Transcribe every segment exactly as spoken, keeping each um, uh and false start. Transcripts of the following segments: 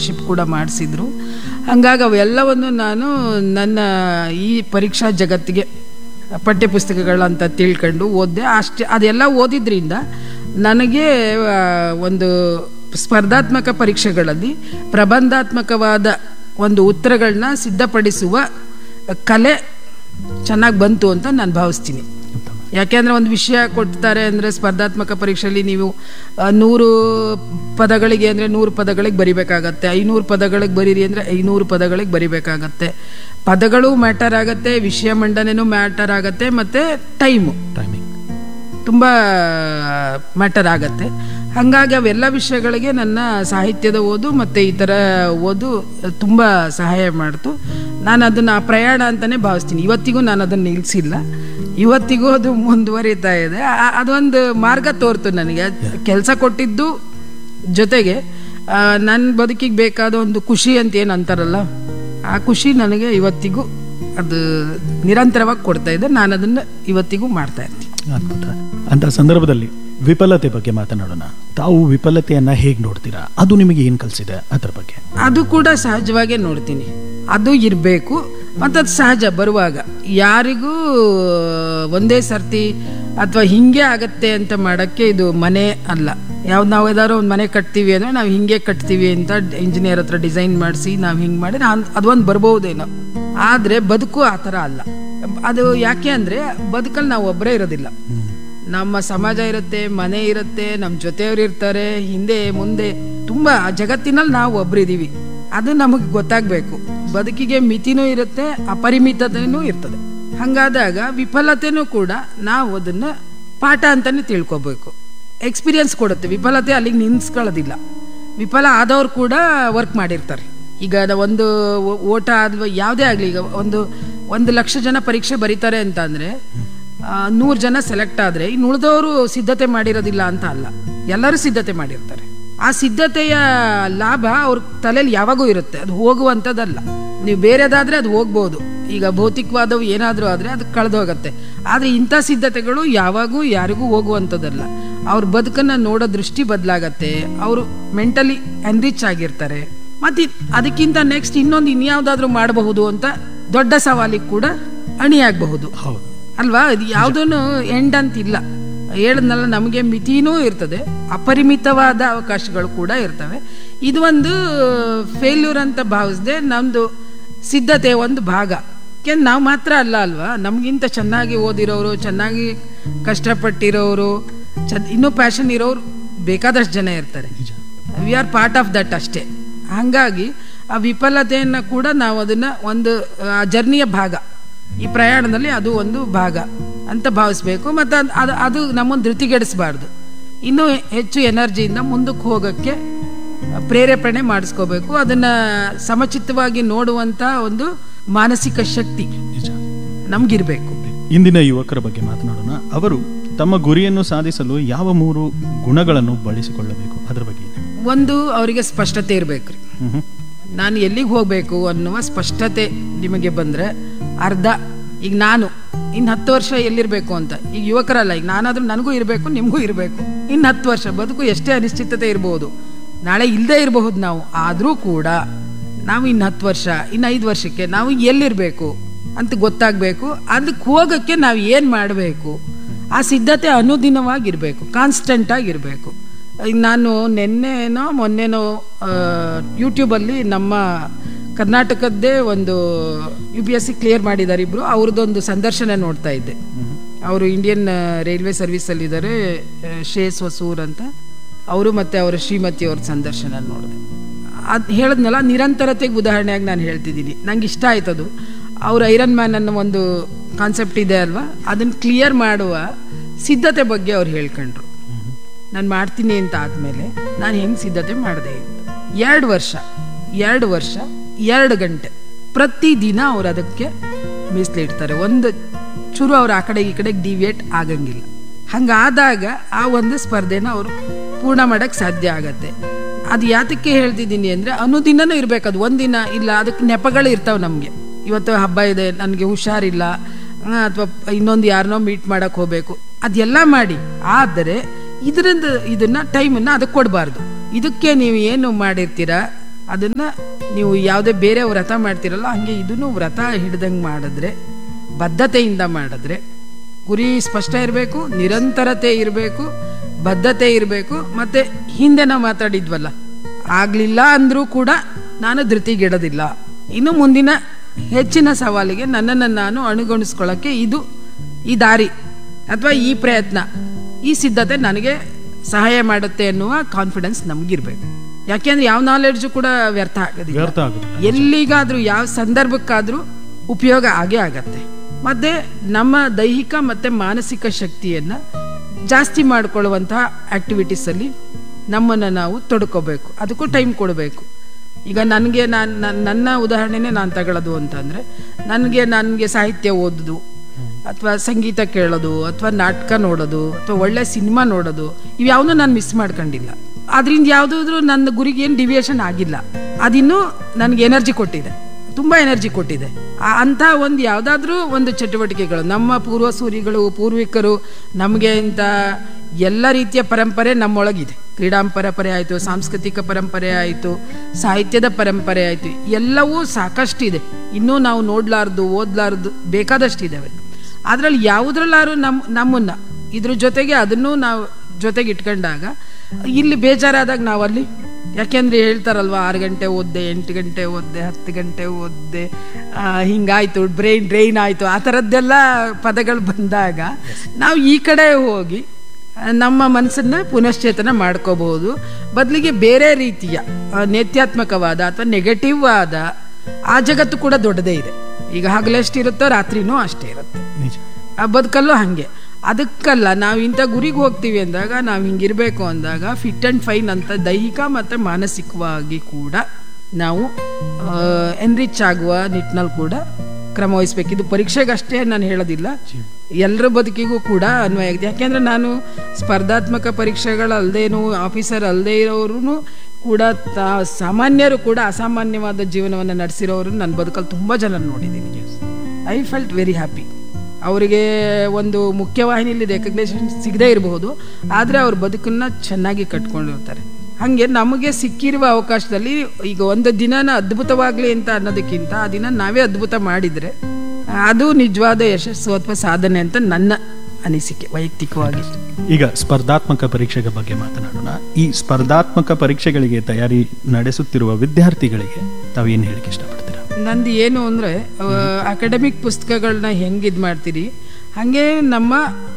Scholarship ಕೂಡ ಮಾಡಿಸಿದ್ರು. ಹಾಗಾಗಿ ಅವೆಲ್ಲವನ್ನು ನಾನು ನನ್ನ ಈ ಪರೀಕ್ಷಾ ಜಗತ್ತಿಗೆ ಪಠ್ಯಪುಸ್ತಕಗಳಂತ ತಿಳ್ಕೊಂಡು ಓದಿದೆ. ಅಷ್ಟೇ ಅದೆಲ್ಲ ಓದಿದ್ರಿಂದ ನನಗೆ ಒಂದು ಸ್ಪರ್ಧಾತ್ಮಕ ಪರೀಕ್ಷೆಗಳಲ್ಲಿ ಪ್ರಬಂಧಾತ್ಮಕವಾದ ಒಂದು ಉತ್ತರಗಳನ್ನ ಸಿದ್ಧಪಡಿಸುವ ಕಲೆ ಚೆನ್ನಾಗಿ ಬಂತು ಅಂತ ನಾನು ಭಾವಿಸ್ತೀನಿ. ಯಾಕೆಂದರೆ ಒಂದು ವಿಷಯ ಕೊಡ್ತಾರೆ ಅಂದರೆ ಸ್ಪರ್ಧಾತ್ಮಕ ಪರೀಕ್ಷೆಯಲ್ಲಿ ನೀವು ನೂರು ಪದಗಳಿಗೆ ಅಂದರೆ ನೂರು ಪದಗಳಿಗೆ ಬರಿಬೇಕಾಗತ್ತೆ, ಐನೂರು ಪದಗಳಿಗೆ ಬರೀರಿ ಅಂದರೆ ಐನೂರು ಪದಗಳಿಗೆ ಬರಿಬೇಕಾಗತ್ತೆ. ಪದಗಳು ಮ್ಯಾಟರ್ ಆಗುತ್ತೆ, ವಿಷಯ ಮಂಡನೆನೂ ಮ್ಯಾಟರ್ ಆಗುತ್ತೆ, ಮತ್ತು ಟೈಮು ಟೈಮಿಂಗ್ ತುಂಬ ಮ್ಯಾಟರ್ ಆಗುತ್ತೆ. ಹಾಗಾಗಿ ಅವೆಲ್ಲ ವಿಷಯಗಳಿಗೆ ನನ್ನ ಸಾಹಿತ್ಯದ ಓದು ಮತ್ತು ಈ ಥರ ಓದು ತುಂಬ ಸಹಾಯ ಮಾಡ್ತು. ನಾನು ಅದನ್ನು ಆ ಪ್ರಯಾಣ ಅಂತಲೇ ಭಾವಿಸ್ತೀನಿ. ಇವತ್ತಿಗೂ ನಾನು ಅದನ್ನು ನಿಲ್ಲಿಸಿಲ್ಲ, ಇವತ್ತಿಗೂ ಅದು ಮುಂದುವರಿತಾ ಇದೆ. ಅದೊಂದು ಮಾರ್ಗ ತೋರ್ತು ನನಗೆ. ಕೆಲಸ ಕೊಟ್ಟಿದ್ದು ಜೊತೆಗೆ ನನ್ನ ಬದುಕಿಗೆ ಬೇಕಾದ ಒಂದು ಖುಷಿ ಅಂತ ಏನು ಅಂತಾರಲ್ಲ, ಆ ಖುಷಿ ನನಗೆ ಇವತ್ತಿಗೂ ಅದು ನಿರಂತರವಾಗಿ ಕೊಡ್ತಾ ಇದೆ. ನಾನು ಅದನ್ನು ಇವತ್ತಿಗೂ ಮಾಡ್ತಾ ಇರ್ತೀನಿ. ಅದ್ಭುತ. ಅಂತ ಸಂದರ್ಭದಲ್ಲಿ ವಿಫಲತೆ ಬಗ್ಗೆ ಮಾತನಾಡೋಣ. ತಾವು ವಿಫಲತೆಯನ್ನ ಹೇಗೆ ನೋಡ್ತೀರಾ? ಅದು ನಿಮಗೆ ಏನು ಕಲಿಸಿದೆ ಅದರ ಬಗ್ಗೆ? ಅದು ಕೂಡ ಸಹಜವಾಗೇ ನೋಡ್ತೀನಿ. ಅದು ಇರಬೇಕು ಮತ್ತು ಅದು ಸಹಜ ಬರುವಾಗ. ಯಾರಿಗೂ ಒಂದೇ ಸರ್ತಿ ಅಥವಾ ಹಿಂಗೆ ಆಗತ್ತೆ ಅಂತ ಮಾಡೋಕ್ಕೆ ಇದು ಮನೆ ಅಲ್ಲ. ಯಾವ್ದು ನಾವು ಏದಾದ್ರು ಒಂದು ಮನೆ ಕಟ್ತೀವಿ ಅಂದರೆ ನಾವು ಹಿಂಗೆ ಕಟ್ತೀವಿ ಅಂತ ಇಂಜಿನಿಯರ್ ಹತ್ರ ಡಿಸೈನ್ ಮಾಡಿಸಿ ನಾವು ಹಿಂಗೆ ಮಾಡಿ ಅದು ಒಂದು ಬರ್ಬೋದೇನೋ. ಆದರೆ ಬದುಕು ಆ ಥರ ಅಲ್ಲ. ಅದು ಯಾಕೆ ಅಂದರೆ ಬದುಕಲ್ಲಿ ನಾವು ಒಬ್ಬರೇ ಇರೋದಿಲ್ಲ. ನಮ್ಮ ಸಮಾಜ ಇರುತ್ತೆ, ಮನೆ ಇರುತ್ತೆ, ನಮ್ಮ ಜೊತೆಯವ್ರು ಇರ್ತಾರೆ, ಹಿಂದೆ ಮುಂದೆ ತುಂಬ ಜಗತ್ತಿನಲ್ಲಿ ನಾವು ಒಬ್ಬರಿದ್ದೀವಿ. ಅದು ನಮಗೆ ಗೊತ್ತಾಗಬೇಕು. ಬದುಕಿಗೆ ಮಿತಿನೂ ಇರುತ್ತೆ, ಅಪರಿಮಿತತೆಯೂ ಇರ್ತದೆ. ಹಾಗಾದಾಗ ವಿಫಲತೆನೂ ಕೂಡ ನಾವು ಅದನ್ನು ಪಾಠ ಅಂತಲೇ ತಿಳ್ಕೊಬೇಕು. ಎಕ್ಸ್ಪೀರಿಯನ್ಸ್ ಕೊಡುತ್ತೆ. ವಿಫಲತೆ ಅಲ್ಲಿಗೆ ನಿನ್ಸ್ಕೊಳ್ಳೋದಿಲ್ಲ. ವಿಫಲ ಆದವ್ರು ಕೂಡ ವರ್ಕ್ ಮಾಡಿರ್ತಾರೆ. ಈಗ ಒಂದು ಓಟ ಅಥವಾ ಯಾವುದೇ ಆಗಲಿ, ಈಗ ಒಂದು ಒಂದು ಲಕ್ಷ ಜನ ಪರೀಕ್ಷೆ ಬರೀತಾರೆ ಅಂತ ಅಂದರೆ ನೂರು ಜನ ಸೆಲೆಕ್ಟ್ ಆದರೆ ಇನ್ನು ಉಳಿದವರು ಸಿದ್ಧತೆ ಮಾಡಿರೋದಿಲ್ಲ ಅಂತ ಅಲ್ಲ, ಎಲ್ಲರೂ ಸಿದ್ಧತೆ ಮಾಡಿರ್ತಾರೆ. ಆ ಸಿದ್ಧತೆಯ ಲಾಭ ಅವ್ರ ತಲೆಯಲ್ಲಿ ಯಾವಾಗೂ ಇರುತ್ತೆ, ಅದು ಹೋಗುವಂಥದ್ದಲ್ಲ. ನೀವು ಬೇರೆದಾದರೆ ಅದು ಹೋಗ್ಬೋದು. ಈಗ ಭೌತಿಕವಾದವು ಏನಾದರೂ ಆದರೆ ಅದು ಕಳೆದು ಹೋಗುತ್ತೆ. ಆದರೆ ಇಂಥ ಸಿದ್ಧತೆಗಳು ಯಾವಾಗೂ ಯಾರಿಗೂ ಹೋಗುವಂಥದ್ದಲ್ಲ. ಅವ್ರ ಬದುಕನ್ನು ನೋಡೋ ದೃಷ್ಟಿ ಬದಲಾಗತ್ತೆ. ಅವರು ಮೆಂಟಲಿ ಎನ್ರಿಚ್ ಆಗಿರ್ತಾರೆ. ಮತ್ತು ಅದಕ್ಕಿಂತ ನೆಕ್ಸ್ಟ್ ಇನ್ನೊಂದು ಇನ್ಯಾವುದಾದ್ರೂ ಮಾಡಬಹುದು ಅಂತ ದೊಡ್ಡ ಸವಾಲಿಗೆ ಕೂಡ ಅಣಿಯಾಗಬಹುದು ಅಲ್ವಾ? ಇದು ಯಾವುದೂ ಎಂಡ್ ಅಂತಿಲ್ಲ. ಹೇಳಿದ್ನಲ್ಲ, ನಮಗೆ ಮಿತಿನೂ ಇರ್ತದೆ, ಅಪರಿಮಿತವಾದ ಅವಕಾಶಗಳು ಕೂಡ ಇರ್ತವೆ. ಇದು ಒಂದು ಫೇಲ್ಯೂರ್ ಅಂತ ಭಾವಿಸದೆ ನಮ್ಮದು ಸಿದ್ಧತೆ ಒಂದು ಭಾಗ. ಯಾಕೆ ನಾವು ಮಾತ್ರ ಅಲ್ಲ ಅಲ್ವಾ, ನಮಗಿಂತ ಚೆನ್ನಾಗಿ ಓದಿರೋರು, ಚೆನ್ನಾಗಿ ಕಷ್ಟಪಟ್ಟಿರೋರು, ಚ ಇನ್ನೂ ಪ್ಯಾಷನ್ ಇರೋರು ಬೇಕಾದಷ್ಟು ಜನ ಇರ್ತಾರೆ. We are part of that ಅಷ್ಟೇ. ಹಾಗಾಗಿ ಆ ವಿಫಲತೆಯನ್ನು ಕೂಡ ನಾವು ಅದನ್ನು ಒಂದು ಆ ಜರ್ನಿಯ ಭಾಗ, ಈ ಪ್ರಯಾಣದಲ್ಲಿ ಅದು ಒಂದು ಭಾಗ ಅಂತ ಭಾವಿಸ್ಬೇಕು. ಮತ್ತು ಅದು ಅದು ನಮ್ಮನ್ನು ಧೃತಿಗೆಡಿಸಬಾರ್ದು. ಇನ್ನೂ ಹೆಚ್ಚು ಎನರ್ಜಿಯಿಂದ ಮುಂದಕ್ಕೆ ಹೋಗೋಕ್ಕೆ ಪ್ರೇರೇಪಣೆ ಮಾಡಿಸ್ಕೋಬೇಕು. ಅದನ್ನು ಸಮಚಿತ್ತವಾಗಿ ನೋಡುವಂಥ ಒಂದು ಮಾನಸಿಕ ಶಕ್ತಿ ನಮಗಿರಬೇಕು. ಇಂದಿನ ಯುವಕರ ಬಗ್ಗೆ ಮಾತನಾಡೋಣ. ಅವರು ತಮ್ಮ ಗುರಿಯನ್ನು ಸಾಧಿಸಲು ಯಾವ ಮೂರು ಗುಣಗಳನ್ನು ಬಳಸಿಕೊಳ್ಳಬೇಕು ಅದರ ಬಗ್ಗೆ? ಒಂದು, ಅವರಿಗೆ ಸ್ಪಷ್ಟತೆ ಇರಬೇಕು ರೀ. ನಾನು ಎಲ್ಲಿಗೆ ಹೋಗಬೇಕು ಅನ್ನುವ ಸ್ಪಷ್ಟತೆ ನಿಮಗೆ ಬಂದರೆ ಅರ್ಧ. ಈಗ ನಾನು ಇನ್ನು ಹತ್ತು ವರ್ಷ ಎಲ್ಲಿರಬೇಕು ಅಂತ, ಈಗ ಯುವಕರಲ್ಲ, ಈಗ ನಾನಾದರೂ ನನಗೂ ಇರಬೇಕು, ನಿಮಗೂ ಇರಬೇಕು. ಇನ್ನು ಹತ್ತು ವರ್ಷ ಬದುಕು ಎಷ್ಟೇ ಅನಿಶ್ಚಿತತೆ ಇರ್ಬೋದು, ನಾಳೆ ಇಲ್ಲದೆ ಇರಬಹುದು ನಾವು. ಆದರೂ ಕೂಡ ನಾವು ಇನ್ನು ಹತ್ತು ವರ್ಷ ಇನ್ನು ಐದು ವರ್ಷಕ್ಕೆ ನಾವು ಎಲ್ಲಿರಬೇಕು ಅಂತ ಗೊತ್ತಾಗಬೇಕು. ಅದಕ್ಕೆ ಹೋಗೋಕ್ಕೆ ನಾವು ಏನು ಮಾಡಬೇಕು, ಆ ಸಿದ್ಧತೆ ಅನುದಿನವಾಗಿರಬೇಕು, ಕಾನ್ಸ್ಟೆಂಟಾಗಿರಬೇಕು. ಈಗ ನಾನು ನಿನ್ನೆನೋ ಮೊನ್ನೆನೋ ಯೂಟ್ಯೂಬಲ್ಲಿ ನಮ್ಮ ಕರ್ನಾಟಕದ್ದೇ ಒಂದು U P S C clear ಮಾಡಿದ್ದಾರೆ ಇಬ್ಬರು, ಅವ್ರದ್ದೊಂದು ಸಂದರ್ಶನ ನೋಡ್ತಾ ಇದ್ದೆ. ಅವರು ಇಂಡಿಯನ್ ರೈಲ್ವೆ ಸರ್ವಿಸಲ್ಲಿದ್ದಾರೆ, ಶೇಸ್ ಹೊಸೂರ್ ಅಂತ. ಅವರು ಮತ್ತು ಅವರ ಶ್ರೀಮತಿ ಅವ್ರ ಸಂದರ್ಶನ ನೋಡಿದೆ. ಅದು ಹೇಳಿದ್ನಲ್ಲ, ನಿರಂತರತೆಗೆ ಉದಾಹರಣೆಯಾಗಿ ನಾನು ಹೇಳ್ತಿದ್ದೀನಿ. ನಂಗೆ ಇಷ್ಟ ಆಯ್ತದು. ಅವ್ರು ಐರನ್ ಮ್ಯಾನ್ ಅನ್ನೋ ಒಂದು ಕಾನ್ಸೆಪ್ಟ್ ಇದೆ ಅಲ್ವಾ, ಅದನ್ನು ಕ್ಲಿಯರ್ ಮಾಡುವ ಸಿದ್ಧತೆ ಬಗ್ಗೆ ಅವ್ರು ಹೇಳ್ಕೊಂಡ್ರು. ನಾನು ಮಾಡ್ತೀನಿ ಅಂತ ಆದಮೇಲೆ ನಾನು ಹೆಂಗೆ ಸಿದ್ಧತೆ ಮಾಡಿದೆ ಅಂತ. ಎರಡು ವರ್ಷ ಎರಡು ವರ್ಷ ಎರಡು ಗಂಟೆ ಪ್ರತಿದಿನ ಅವ್ರು ಅದಕ್ಕೆ ಮೀಸಲಿಡ್ತಾರೆ. ಒಂದು ಚೂರು ಅವ್ರು ಆ ಕಡೆ ಈ ಕಡೆಗೆ ಡಿವಿಯೇಟ್ ಆಗಂಗಿಲ್ಲ. ಹಂಗಾದಾಗ ಆ ಒಂದು ಸ್ಪರ್ಧೆನ ಅವರು ಪೂರ್ಣ ಮಾಡೋಕ್ಕೆ ಸಾಧ್ಯ ಆಗತ್ತೆ. ಅದು ಯಾತಕ್ಕೆ ಹೇಳ್ತಿದ್ದೀನಿ ಅಂದರೆ, ಅನುದಿನನೂ ಇರಬೇಕು. ಅದು ಒಂದಿನ ಇಲ್ಲ, ಅದಕ್ಕೆ ನೆಪಗಳು ಇರ್ತಾವೆ ನಮಗೆ. ಇವತ್ತು ಹಬ್ಬ ಇದೆ, ನನಗೆ ಹುಷಾರಿಲ್ಲ, ಅಥವಾ ಇನ್ನೊಂದು ಯಾರನ್ನೋ ಮೀಟ್ ಮಾಡೋಕ್ಕೆ ಹೋಗಬೇಕು, ಅದೆಲ್ಲ ಮಾಡಿ. ಆದರೆ ಇದರಿಂದ ಇದನ್ನು ಟೈಮನ್ನು ಅದಕ್ಕೆ ಕೊಡಬಾರ್ದು. ಇದಕ್ಕೆ ನೀವು ಏನು ಮಾಡಿರ್ತೀರ ಅದನ್ನು ನೀವು ಯಾವುದೇ ಬೇರೆ ವ್ರತ ಮಾಡ್ತಿರಲ್ಲ ಹಾಗೆ ಇದನ್ನು ವ್ರತ ಹಿಡ್ದಂಗೆ ಮಾಡಿದ್ರೆ, ಬದ್ಧತೆಯಿಂದ ಮಾಡಿದ್ರೆ, ಗುರಿ ಸ್ಪಷ್ಟ ಇರಬೇಕು, ನಿರಂತರತೆ ಇರಬೇಕು, ಬದ್ಧತೆ ಇರಬೇಕು. ಮತ್ತು ಹಿಂದೆ ನಾವು ಮಾತಾಡಿದ್ವಲ್ಲ, ಆಗಲಿಲ್ಲ ಅಂದರೂ ಕೂಡ ನಾನು ಧೃತಿಗೆಡೋದಿಲ್ಲ, ಇನ್ನು ಮುಂದಿನ ಹೆಚ್ಚಿನ ಸವಾಲಿಗೆ ನನ್ನನ್ನು ನಾನು ಅಣುಗೊಳಿಸ್ಕೊಳ್ಳೋಕ್ಕೆ ಇದು ಈ ದಾರಿ ಅಥವಾ ಈ ಪ್ರಯತ್ನ, ಈ ಸಿದ್ಧತೆ ನನಗೆ ಸಹಾಯ ಮಾಡುತ್ತೆ ಅನ್ನುವ ಕಾನ್ಫಿಡೆನ್ಸ್ ನಮಗಿರ್ಬೇಕು. ಯಾಕೆಂದ್ರೆ ಯಾವ ನಾಲೆಡ್ಜು ಕೂಡ ವ್ಯರ್ಥ ಆಗೋದಿಲ್ಲ, ಎಲ್ಲಿಗಾದ್ರೂ ಯಾವ ಸಂದರ್ಭಕ್ಕಾದ್ರೂ ಉಪಯೋಗ ಆಗೇ ಆಗತ್ತೆ. ಮತ್ತೆ ನಮ್ಮ ದೈಹಿಕ ಮತ್ತೆ ಮಾನಸಿಕ ಶಕ್ತಿಯನ್ನ ಜಾಸ್ತಿ ಮಾಡಿಕೊಳ್ಳುವಂತಹ ಆಕ್ಟಿವಿಟೀಸಲ್ಲಿ ನಮ್ಮನ್ನು ನಾವು ತೊಡ್ಕೋಬೇಕು, ಅದಕ್ಕೂ ಟೈಮ್ ಕೊಡಬೇಕು. ಈಗ ನನಗೆ ನಾನು ನನ್ನ ಉದಾಹರಣೆನೇ ನಾನು ತಗೊಳ್ಳೋದು ಅಂತಂದರೆ, ನನಗೆ ನನಗೆ ಸಾಹಿತ್ಯ ಓದೋದು ಅಥವಾ ಸಂಗೀತ ಕೇಳೋದು ಅಥವಾ ನಾಟಕ ನೋಡೋದು ಅಥವಾ ಒಳ್ಳೆ ಸಿನಿಮಾ ನೋಡೋದು ಇವ್ಯಾವುದೂ ನಾನು ಮಿಸ್ ಮಾಡ್ಕೊಂಡಿಲ್ಲ. ಅದರಿಂದ ಯಾವುದಾದ್ರೂ ನನ್ನ ಗುರಿಗೆ ಏನು ಡಿವಿಯೇಷನ್ ಆಗಿಲ್ಲ. ಅದಿನ್ನೂ ನನಗೆ ಎನರ್ಜಿ ಕೊಟ್ಟಿದೆ, ತುಂಬ ಎನರ್ಜಿ ಕೊಟ್ಟಿದೆ. ಅಂಥ ಒಂದು ಯಾವುದಾದ್ರೂ ಒಂದು ಚಟುವಟಿಕೆಗಳು, ನಮ್ಮ ಪೂರ್ವಸೂರಿಗಳು ಪೂರ್ವಿಕರು ನಮಗೆ ಇಂಥ ಎಲ್ಲ ರೀತಿಯ ಪರಂಪರೆ ನಮ್ಮೊಳಗಿದೆ. ಕ್ರೀಡಾ ಪರಂಪರೆ ಆಯಿತು, ಸಾಂಸ್ಕೃತಿಕ ಪರಂಪರೆ ಆಯಿತು, ಸಾಹಿತ್ಯದ ಪರಂಪರೆ ಆಯಿತು, ಎಲ್ಲವೂ ಸಾಕಷ್ಟಿದೆ. ಇನ್ನೂ ನಾವು ನೋಡಲಾರ್ದು ಓದಲಾರ್ದು ಬೇಕಾದಷ್ಟಿದ್ದಾವೆ. ಅದರಲ್ಲಿ ಯಾವುದ್ರಲ್ಲಾರು ನಮ್ಮ ನಮ್ಮನ್ನು ಇದ್ರ ಜೊತೆಗೆ ಅದನ್ನು ನಾವು ಜೊತೆಗೆ ಇಟ್ಕೊಂಡಾಗ ಇಲ್ಲಿ ಬೇಜಾರಾದಾಗ ನಾವಲ್ಲಿ, ಯಾಕೆಂದರೆ ಹೇಳ್ತಾರಲ್ವ, ಆರು ಗಂಟೆ ಓದ್ದೆ, ಎಂಟು ಗಂಟೆ ಓದ್ದೆ, ಹತ್ತು ಗಂಟೆ ಓದ್ದೆ, ಹಿಂಗಾಯ್ತು, ಬ್ರೈನ್ ಡ್ರೈನ್ ಆಯಿತು, ಆ ಥರದ್ದೆಲ್ಲ ಪದಗಳು ಬಂದಾಗ ನಾವು ಈ ಕಡೆ ಹೋಗಿ ನಮ್ಮ ಮನಸ್ಸನ್ನು ಪುನಶ್ಚೇತನ ಮಾಡ್ಕೋಬಹುದು. ಬದಲಿಗೆ ಬೇರೆ ರೀತಿಯ ನೇತ್ಯಾತ್ಮಕವಾದ ಅಥವಾ ನೆಗೆಟಿವ್ ಆದ ಆ ಜಗತ್ತು ಕೂಡ ದೊಡ್ಡದೇ ಇದೆ. ಈಗ ಹಗಲೆಷ್ಟಿರುತ್ತೋ ರಾತ್ರಿನೂ ಅಷ್ಟೇ ಇರುತ್ತೆ, ಆ ಬದುಕಲ್ಲೂ ಹಾಗೆ. ಅದಕ್ಕಲ್ಲ ನಾವು ಇಂಥ ಗುರಿಗೆ ಹೋಗ್ತೀವಿ ಅಂದಾಗ, ನಾವು ಹಿಂಗಿರಬೇಕು ಅಂದಾಗ ಫಿಟ್ ಆ್ಯಂಡ್ ಫೈನ್ ಅಂತ ದೈಹಿಕ ಮತ್ತು ಮಾನಸಿಕವಾಗಿ ಕೂಡ ನಾವು ಎನ್ರಿಚ್ ಆಗುವ ನಿಟ್ಟಿನಲ್ಲಿ ಕೂಡ ಕ್ರಮ ವಹಿಸ್ಬೇಕು. ಇದು ಪರೀಕ್ಷೆಗಷ್ಟೇ ನಾನು ಹೇಳೋದಿಲ್ಲ, ಎಲ್ಲರ ಬದುಕಿಗೂ ಕೂಡ ಅನ್ವಯ ಆಗಿದೆ. ಯಾಕೆಂದರೆ ನಾನು ಸ್ಪರ್ಧಾತ್ಮಕ ಪರೀಕ್ಷೆಗಳಲ್ಲದೇನು ಆಫೀಸರ್ ಅಲ್ಲದೇ ಇರೋರು ಕೂಡ ತಾ ಸಾಮಾನ್ಯರು ಕೂಡ ಅಸಾಮಾನ್ಯವಾದ ಜೀವನವನ್ನು ನಡೆಸಿರೋರು ನನ್ನ ಬದುಕಲ್ಲಿ ತುಂಬ ಜನ ನೋಡಿದ್ದೀನಿ. I felt very happy. ಅವರಿಗೆ ಒಂದು ಮುಖ್ಯವಾಹಿನಿಯಲ್ಲಿ ರೆಕಗ್ನೇಷನ್ ಸಿಗದೇ ಇರಬಹುದು, ಆದರೆ ಅವ್ರ ಬದುಕನ್ನು ಚೆನ್ನಾಗಿ ಕಟ್ಕೊಂಡಿರ್ತಾರೆ. ಹಾಗೆ ನಮಗೆ ಸಿಕ್ಕಿರುವ ಅವಕಾಶದಲ್ಲಿ ಈಗ ಒಂದು ದಿನನ ಅದ್ಭುತವಾಗಲಿ ಅಂತ ಅನ್ನೋದಕ್ಕಿಂತ ಆ ದಿನ ನಾವೇ ಅದ್ಭುತ ಮಾಡಿದರೆ ಅದು ನಿಜವಾದ ಯಶಸ್ಸು ಅಥವಾ ಸಾಧನೆ ಅಂತ ನನ್ನ ಅನಿಸಿಕೆ ವೈಯಕ್ತಿಕವಾಗಿ. ಈಗ ಸ್ಪರ್ಧಾತ್ಮಕ ಪರೀಕ್ಷೆಗಳ ಬಗ್ಗೆ ಮಾತನಾಡೋಣ. ಈ ಸ್ಪರ್ಧಾತ್ಮಕ ಪರೀಕ್ಷೆಗಳಿಗೆ ತಯಾರಿ ನಡೆಸುತ್ತಿರುವ ವಿದ್ಯಾರ್ಥಿಗಳಿಗೆ ತಾವೇನು ಹೇಳಿಕೆ ಇಷ್ಟಪಡ್ತೀರಾ? ನಂದು ಏನು ಅಂದರೆ, ಅಕಾಡೆಮಿಕ್ ಪುಸ್ತಕಗಳನ್ನ ಹೆಂಗೆ ಇದು ಮಾಡ್ತೀರಿ ಹಾಗೆ ನಮ್ಮ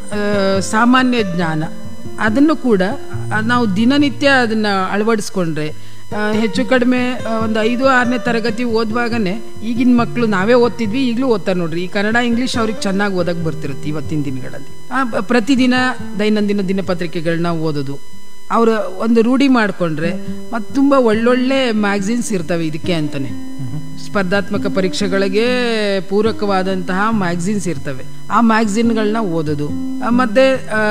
ಸಾಮಾನ್ಯ ಜ್ಞಾನ ಅದನ್ನು ಕೂಡ ನಾವು ದಿನನಿತ್ಯ ಅದನ್ನು ಅಳವಡಿಸ್ಕೊಂಡ್ರೆ, ಹೆಚ್ಚು ಕಡಿಮೆ ಒಂದು ಐದು ಆರನೇ ತರಗತಿ ಓದುವಾಗನೇ ಈಗಿನ ಮಕ್ಕಳು ನಾವೇ ಓದ್ತಿದ್ವಿ, ಈಗಲೂ ಓದ್ತಾರೆ ನೋಡ್ರಿ. ಈ ಕನ್ನಡ ಇಂಗ್ಲೀಷ್ ಅವ್ರಿಗೆ ಚೆನ್ನಾಗಿ ಓದಕ್ಕೆ ಬರ್ತಿರುತ್ತೆ ಇವತ್ತಿನ ದಿನಗಳಲ್ಲಿ. ಪ್ರತಿದಿನ ದೈನಂದಿನ ದಿನಪತ್ರಿಕೆಗಳನ್ನ ಓದೋದು ಅವರು ಒಂದು ರೂಢಿ ಮಾಡಿಕೊಂಡ್ರೆ, ಮತ್ತು ತುಂಬ ಒಳ್ಳೊಳ್ಳೆ ಮ್ಯಾಗ್ಝಿನ್ಸ್ ಇರ್ತವೆ ಇದಕ್ಕೆ ಅಂತಲೇ. ಸ್ಪರ್ಧಾತ್ಮಕ ಪರೀಕ್ಷೆಗಳಿಗೆ ಪೂರಕವಾದಂತಹ ಮ್ಯಾಗ್ಝಿನ್ಸ್ ಇರ್ತವೆ, ಆ ಮ್ಯಾಗ್ಝಿನ್ಗಳನ್ನ ಓದೋದು. ಮತ್ತು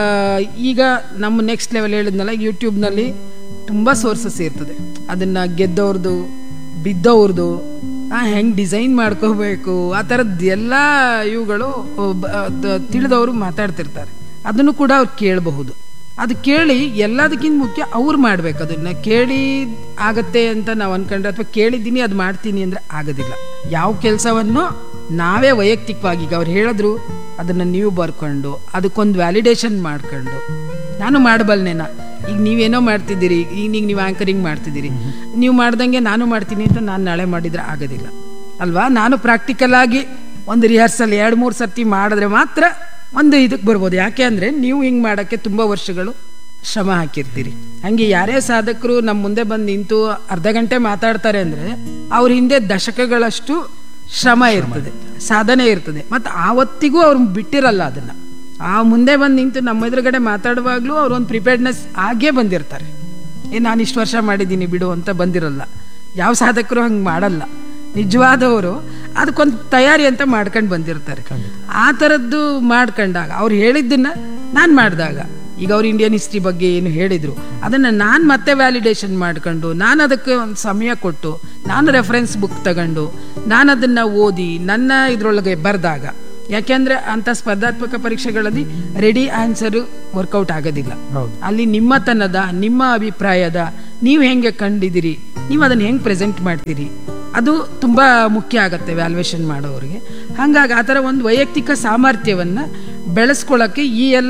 ಈಗ ನಮ್ಮ ನೆಕ್ಸ್ಟ್ ಲೆವೆಲ್ ಹೇಳಿದ್ನಲ್ಲ, ಯೂಟ್ಯೂಬ್ನಲ್ಲಿ ತುಂಬ ಸೋರ್ಸಸ್ ಇರ್ತದೆ. ಅದನ್ನು ಗೆದ್ದವ್ರದ್ದು, ಬಿದ್ದವ್ರದ್ದು, ಹೆಂಗೆ ಡಿಸೈನ್ ಮಾಡ್ಕೋಬೇಕು, ಆ ಥರದ್ದು ಎಲ್ಲ ಇವುಗಳು ತಿಳಿದವರು ಮಾತಾಡ್ತಿರ್ತಾರೆ. ಅದನ್ನು ಕೂಡ ಅವ್ರು ಕೇಳಬಹುದು. ಅದು ಕೇಳಿ ಎಲ್ಲದಕ್ಕಿಂತ ಮುಖ್ಯ ಅವ್ರು ಮಾಡ್ಬೇಕು. ಅದನ್ನು ಕೇಳಿ ಆಗತ್ತೆ ಅಂತ ನಾವು ಅನ್ಕೊಂಡ್ರೆ ಅಥವಾ ಕೇಳಿದ್ದೀನಿ ಅದು ಮಾಡ್ತೀನಿ ಅಂದರೆ ಆಗೋದಿಲ್ಲ. ಯಾವ ಕೆಲಸವನ್ನು ನಾವೇ ವೈಯಕ್ತಿಕವಾಗಿ, ಈಗ ಅವ್ರು ಹೇಳಿದ್ರು ಅದನ್ನು ನೀವು ಬರ್ಕೊಂಡು ಅದಕ್ಕೊಂದು ವ್ಯಾಲಿಡೇಷನ್ ಮಾಡ್ಕೊಂಡು, ನಾನು ಮಾಡಬಲ್ನೇನ, ಈಗ ನೀವೇನೋ ಮಾಡ್ತಿದ್ದೀರಿ, ಈಗ ನೀವು ನೀವು ಆ್ಯಂಕರಿಂಗ್ ಮಾಡ್ತಿದ್ದೀರಿ, ನೀವು ಮಾಡ್ದಂಗೆ ನಾನು ಮಾಡ್ತೀನಿ ಅಂತ ನಾನು ನಾಳೆ ಮಾಡಿದರೆ ಆಗೋದಿಲ್ಲ ಅಲ್ವಾ. ನಾನು ಪ್ರಾಕ್ಟಿಕಲ್ ಆಗಿ ಒಂದು ರಿಹರ್ಸಲ್ ಎರಡು ಮೂರು ಸರ್ತಿ ಮಾಡಿದ್ರೆ ಮಾತ್ರ ಒಂದು ಇದಕ್ಕೆ ಬರ್ಬೋದು. ಯಾಕೆ ಅಂದರೆ ನೀವು ಹಿಂಗೆ ಮಾಡೋಕ್ಕೆ ತುಂಬ ವರ್ಷಗಳು ಶ್ರಮ ಹಾಕಿರ್ತೀರಿ. ಹಾಗೆ ಯಾರೇ ಸಾಧಕರು ನಮ್ಮ ಮುಂದೆ ಬಂದು ನಿಂತು ಅರ್ಧ ಗಂಟೆ ಮಾತಾಡ್ತಾರೆ ಅಂದರೆ ಅವ್ರ ಹಿಂದೆ ದಶಕಗಳಷ್ಟು ಶ್ರಮ ಇರ್ತದೆ, ಸಾಧನೆ ಇರ್ತದೆ. ಮತ್ತು ಆವತ್ತಿಗೂ ಅವ್ರು ಬಿಟ್ಟಿರಲ್ಲ ಅದನ್ನು. ಆ ಮುಂದೆ ಬಂದು ನಿಂತು ನಮ್ಮ ಎದುರುಗಡೆ ಮಾತಾಡುವಾಗಲೂ ಅವ್ರೊಂದು ಪ್ರಿಪೇರ್ಡ್ನೆಸ್ ಆಗೇ ಬಂದಿರ್ತಾರೆ. ಏ ನಾನು ಇಷ್ಟು ವರ್ಷ ಮಾಡಿದ್ದೀನಿ ಬಿಡು ಅಂತ ಬಂದಿರಲ್ಲ. ಯಾವ ಸಾಧಕರು ಹಂಗೆ ಮಾಡಲ್ಲ. ನಿಜವಾದವರು ಅದಕ್ಕೊಂದು ತಯಾರಿ ಅಂತ ಮಾಡ್ಕೊಂಡು ಬಂದಿರ್ತಾರೆ. ಆ ಥರದ್ದು ಮಾಡ್ಕೊಂಡಾಗ ಅವ್ರು ಹೇಳಿದ್ದನ್ನು ನಾನು ಮಾಡಿದಾಗ, ಈಗ ಅವ್ರು ಇಂಡಿಯನ್ ಹಿಸ್ಟ್ರಿ ಬಗ್ಗೆ ಏನು ಹೇಳಿದರು ಅದನ್ನು ನಾನು ಮತ್ತೆ ವ್ಯಾಲಿಡೇಷನ್ ಮಾಡ್ಕೊಂಡು, ನಾನು ಅದಕ್ಕೆ ಒಂದು ಸಮಯ ಕೊಟ್ಟು, ನಾನು ರೆಫರೆನ್ಸ್ ಬುಕ್ ತಗೊಂಡು ನಾನು ಅದನ್ನು ಓದಿ ನನ್ನ ಇದರೊಳಗೆ ಬರೆದಾಗ, ಯಾಕೆಂದರೆ ಅಂಥ ಸ್ಪರ್ಧಾತ್ಮಕ ಪರೀಕ್ಷೆಗಳಲ್ಲಿ ರೆಡಿ ಆನ್ಸರು ವರ್ಕೌಟ್ ಆಗೋದಿಲ್ಲ. ಅಲ್ಲಿ ನಿಮ್ಮತನದ, ನಿಮ್ಮ ಅಭಿಪ್ರಾಯದ, ನೀವು ಹೆಂಗೆ ಕಂಡಿದ್ದೀರಿ, ನೀವು ಅದನ್ನು ಹೆಂಗೆ ಪ್ರೆಸೆಂಟ್ ಮಾಡ್ತೀರಿ ಅದು ತುಂಬ ಮುಖ್ಯ ಆಗುತ್ತೆ ವ್ಯಾಲ್ಯೂಯೇಷನ್ ಮಾಡೋರಿಗೆ. ಹಾಗಾಗಿ ಆ ಥರ ಒಂದು ವೈಯಕ್ತಿಕ ಸಾಮರ್ಥ್ಯವನ್ನು ಬೆಳೆಸ್ಕೊಳ್ಳೋಕ್ಕೆ ಈ ಎಲ್ಲ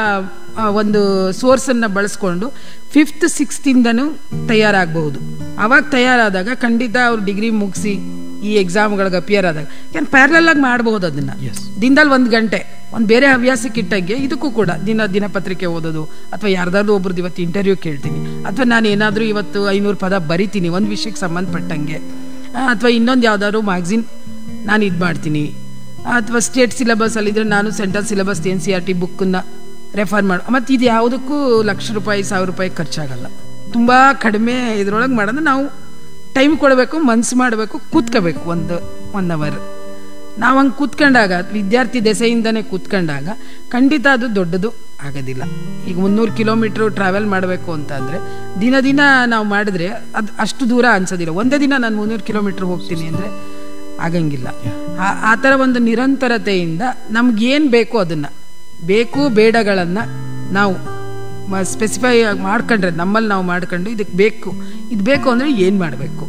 ಆ, ಒಂದು ಸೋರ್ಸನ್ನು ಬಳಸ್ಕೊಂಡು ಫಿಫ್ತ್ ಸಿಕ್ಸ್ತಿಂದನೂ ತಯಾರಾಗಬಹುದು. ಆವಾಗ ತಯಾರಾದಾಗ ಖಂಡಿತ ಅವ್ರು ಡಿಗ್ರಿ ಮುಗಿಸಿ ಈ ಎಕ್ಸಾಮ್ಗಳಿಗೆ ಅಪಿಯರ್ ಆದಾಗ ಯಾಕೆ ಪ್ಯಾರಲಲ್ ಆಗಿ ಮಾಡ್ಬೋದು ಅದನ್ನು. Yes. ದಿನದಲ್ಲಿ ಒಂದು ಗಂಟೆ ಒಂದು ಬೇರೆ ಹವ್ಯಾಸಕ್ಕೆ ಇಟ್ಟಾಗೆ ಇದಕ್ಕೂ ಕೂಡ ದಿನ ದಿನಪತ್ರಿಕೆ ಓದೋದು, ಅಥವಾ ಯಾರ್ದಾದ್ರು ಒಬ್ರದ್ದು ಇವತ್ತು ಇಂಟರ್ವ್ಯೂ ಕೇಳ್ತೀನಿ, ಅಥವಾ ನಾನು ಏನಾದರೂ ಇವತ್ತು ಐನೂರು ಪದ ಬರಿತೀನಿ ಒಂದು ವಿಷಯಕ್ಕೆ ಸಂಬಂಧಪಟ್ಟಂಗೆ, ಅಥವಾ ಇನ್ನೊಂದು ಯಾವ್ದಾದ್ರು ಮ್ಯಾಗ್ಝಿನ್ ನಾನು ಇದು ಮಾಡ್ತೀನಿ, ಅಥವಾ ಸ್ಟೇಟ್ ಸಿಲೆಬಸ್ ಅಲ್ಲಿದ್ರೆ ನಾನು central syllabus N C R T ಬುಕ್ಕನ್ನು ರೆಫರ್ ಮಾಡಿ. ಮತ್ತು ಇದು ಯಾವುದಕ್ಕೂ ಲಕ್ಷ ರೂಪಾಯಿ ಸಾವಿರ ರೂಪಾಯಿ ಖರ್ಚಾಗಲ್ಲ, ತುಂಬ ಕಡಿಮೆ ಇದ್ರೊಳಗೆ ಮಾಡೋದು. ನಾವು ಟೈಮ್ ಕೊಡಬೇಕು, ಮನ್ಸು ಮಾಡಬೇಕು, ಕೂತ್ಕೋಬೇಕು ಒಂದು ಒನ್ ಅವರ್. ನಾವು ಹಂಗೆ ಕೂತ್ಕೊಂಡಾಗ ವಿದ್ಯಾರ್ಥಿ ದೆಸೆಯಿಂದನೇ ಕೂತ್ಕೊಂಡಾಗ ಖಂಡಿತ ಅದು ದೊಡ್ಡದು ಆಗೋದಿಲ್ಲ. ಈಗ ಮುನ್ನೂರು ಕಿಲೋಮೀಟ್ರು ಟ್ರಾವೆಲ್ ಮಾಡಬೇಕು ಅಂತಂದರೆ ದಿನ ದಿನ ನಾವು ಮಾಡಿದ್ರೆ ಅದು ಅಷ್ಟು ದೂರ ಅನ್ಸೋದಿಲ್ಲ. ಒಂದೇ ದಿನ ನಾನು ಮುನ್ನೂರು ಕಿಲೋಮೀಟ್ರ್ ಹೋಗ್ತೀನಿ ಅಂದರೆ ಆಗಂಗಿಲ್ಲ. ಆ- ಆ ಥರ ಒಂದು ನಿರಂತರತೆಯಿಂದ ನಮ್ಗೇನು ಬೇಕೋ ಅದನ್ನು, ಬೇಕು ಬೇಡಗಳನ್ನು ನಾವು ಸ್ಪೆಸಿಫೈ ಮಾಡ್ಕೊಂಡ್ರೆ ನಮ್ಮಲ್ಲಿ ನಾವು ಮಾಡ್ಕೊಂಡು ಇದಕ್ಕೆ ಬೇಕು ಇದು ಬೇಕು ಅಂದರೆ ಏನು ಮಾಡಬೇಕು.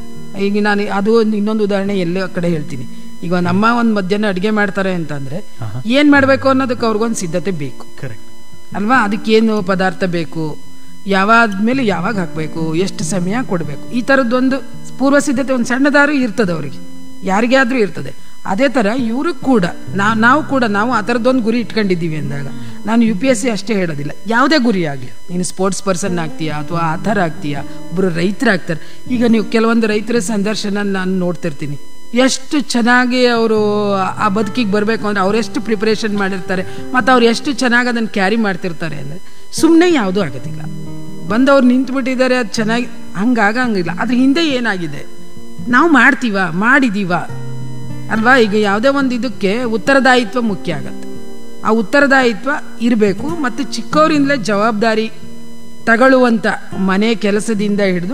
ಈಗ ನಾನು ಅದು ಒಂದು ಇನ್ನೊಂದು ಉದಾಹರಣೆ ಎಲ್ಲ ಕಡೆ ಹೇಳ್ತೀನಿ. ಈಗ ನಮ್ಮ ಒಂದು ಮಧ್ಯಾಹ್ನ ಅಡುಗೆ ಮಾಡ್ತಾರೆ ಅಂತಂದರೆ ಏನು ಮಾಡಬೇಕು ಅನ್ನೋದಕ್ಕೆ ಅವ್ರಿಗೊಂದು ಸಿದ್ಧತೆ ಬೇಕು ಕರೆಕ್ಟ್ ಅಲ್ವಾ. ಅದಕ್ಕೇನು ಪದಾರ್ಥ ಬೇಕು, ಯಾವಾದ್ಮೇಲೆ ಯಾವಾಗ ಹಾಕಬೇಕು, ಎಷ್ಟು ಸಮಯ ಕೊಡಬೇಕು, ಈ ಥರದ್ದೊಂದು ಪೂರ್ವ ಸಿದ್ಧತೆ ಒಂದು ಸಣ್ಣದಾರು ಇರ್ತದೆ ಅವರಿಗೆ, ಯಾರಿಗೇ ಆದರೂ ಇರ್ತದೆ. ಅದೇ ಥರ ಇವರು ಕೂಡ ನಾವು ನಾವು ಕೂಡ ನಾವು ಆ ಥರದ್ದೊಂದು ಗುರಿ ಇಟ್ಕೊಂಡಿದ್ದೀವಿ ಅಂದಾಗ, ನಾನು ಯು ಪಿ ಎಸ್ ಸಿ ಅಷ್ಟೇ ಹೇಳೋದಿಲ್ಲ, ಯಾವುದೇ ಗುರಿ ಆಗಲಿ, ನೀನು ಸ್ಪೋರ್ಟ್ಸ್ ಪರ್ಸನ್ ಆಗ್ತೀಯಾ ಅಥವಾ ಆ ಥರ ಆಗ್ತೀಯಾ, ಒಬ್ಬರು ರೈತರಾಗ್ತಾರೆ. ಈಗ ನೀವು ಕೆಲವೊಂದು ರೈತರ ಸಂದರ್ಶನ ನಾನು ನೋಡ್ತಿರ್ತೀನಿ, ಎಷ್ಟು ಚೆನ್ನಾಗಿ ಅವರು ಆ ಬದುಕಿಗೆ ಬರಬೇಕು ಅಂದರೆ ಅವರೆಷ್ಟು ಪ್ರಿಪ್ರೇಷನ್ ಮಾಡಿರ್ತಾರೆ, ಮತ್ತು ಅವ್ರು ಎಷ್ಟು ಚೆನ್ನಾಗಿ ಅದನ್ನು ಕ್ಯಾರಿ ಮಾಡ್ತಿರ್ತಾರೆ ಅಂದರೆ ಸುಮ್ಮನೆ ಯಾವುದೂ ಆಗೋದಿಲ್ಲ. ಬಂದವ್ರು ನಿಂತುಬಿಟ್ಟಿದ್ದಾರೆ ಅದು ಚೆನ್ನಾಗಿ ಹಂಗಾಗಂಗಿಲ್ಲ. ಅದ್ರ ಹಿಂದೆ ಏನಾಗಿದೆ ನಾವು ಮಾಡ್ತೀವ ಮಾಡಿದೀವ ಅಲ್ವಾ. ಈಗ ಯಾವುದೇ ಒಂದು ಇದಕ್ಕೆ ಉತ್ತರದಾಯಿತ್ವ ಮುಖ್ಯ ಆಗತ್ತೆ. ಆ ಉತ್ತರದಾಯಿತ್ವ ಇರಬೇಕು. ಮತ್ತು ಚಿಕ್ಕವರಿಂದಲೇ ಜವಾಬ್ದಾರಿ ತಗೊಳ್ಳುವಂಥ ಮನೆ ಕೆಲಸದಿಂದ ಹಿಡಿದು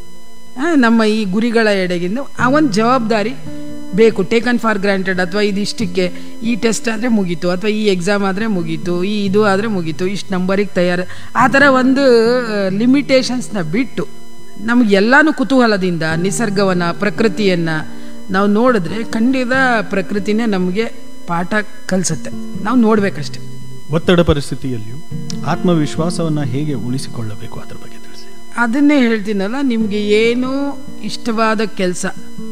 ನಮ್ಮ ಈ ಗುರಿಗಳ ಎಡೆಗಿಂದ ಆ ಒಂದು ಜವಾಬ್ದಾರಿ ಬೇಕು. ಟೇಕನ್ ಫಾರ್ ಗ್ರಾಂಟೆಡ್, ಅಥವಾ ಇದಿಷ್ಟಕ್ಕೆ ಈ ಟೆಸ್ಟ್ ಆದರೆ ಮುಗೀತು, ಅಥವಾ ಈ ಎಕ್ಸಾಮ್ ಆದರೆ ಮುಗೀತು, ಈ ಇದು ಆದರೆ ಮುಗೀತು, ಇಷ್ಟು ನಂಬರಿಗೆ ತಯಾರು, ಆ ಥರ ಒಂದು ಲಿಮಿಟೇಷನ್ಸ್ನ ಬಿಟ್ಟು ನಮಗೆಲ್ಲಾನು ಕುತೂಹಲದಿಂದ ನಿಸರ್ಗವನ್ನು ಪ್ರಕೃತಿಯನ್ನು ನಾವು ನೋಡಿದ್ರೆ ಖಂಡಿತ ಪ್ರಕೃತಿನೇ ನಮಗೆ ಪಾಠ ಕಲಿಸುತ್ತೆ. ನಾವು ನೋಡಬೇಕಷ್ಟೆ. ಒತ್ತಡ ಪರಿಸ್ಥಿತಿಯಲ್ಲಿಯೂ ಆತ್ಮವಿಶ್ವಾಸವನ್ನು ಹೇಗೆ ಉಳಿಸಿಕೊಳ್ಳಬೇಕು ಅದ್ರ ಬಗ್ಗೆ ತಿಳಿಸಿ. ಅದನ್ನೇ ಹೇಳ್ತೀನಲ್ಲ, ನಿಮಗೆ ಏನು ಇಷ್ಟವಾದ ಕೆಲಸ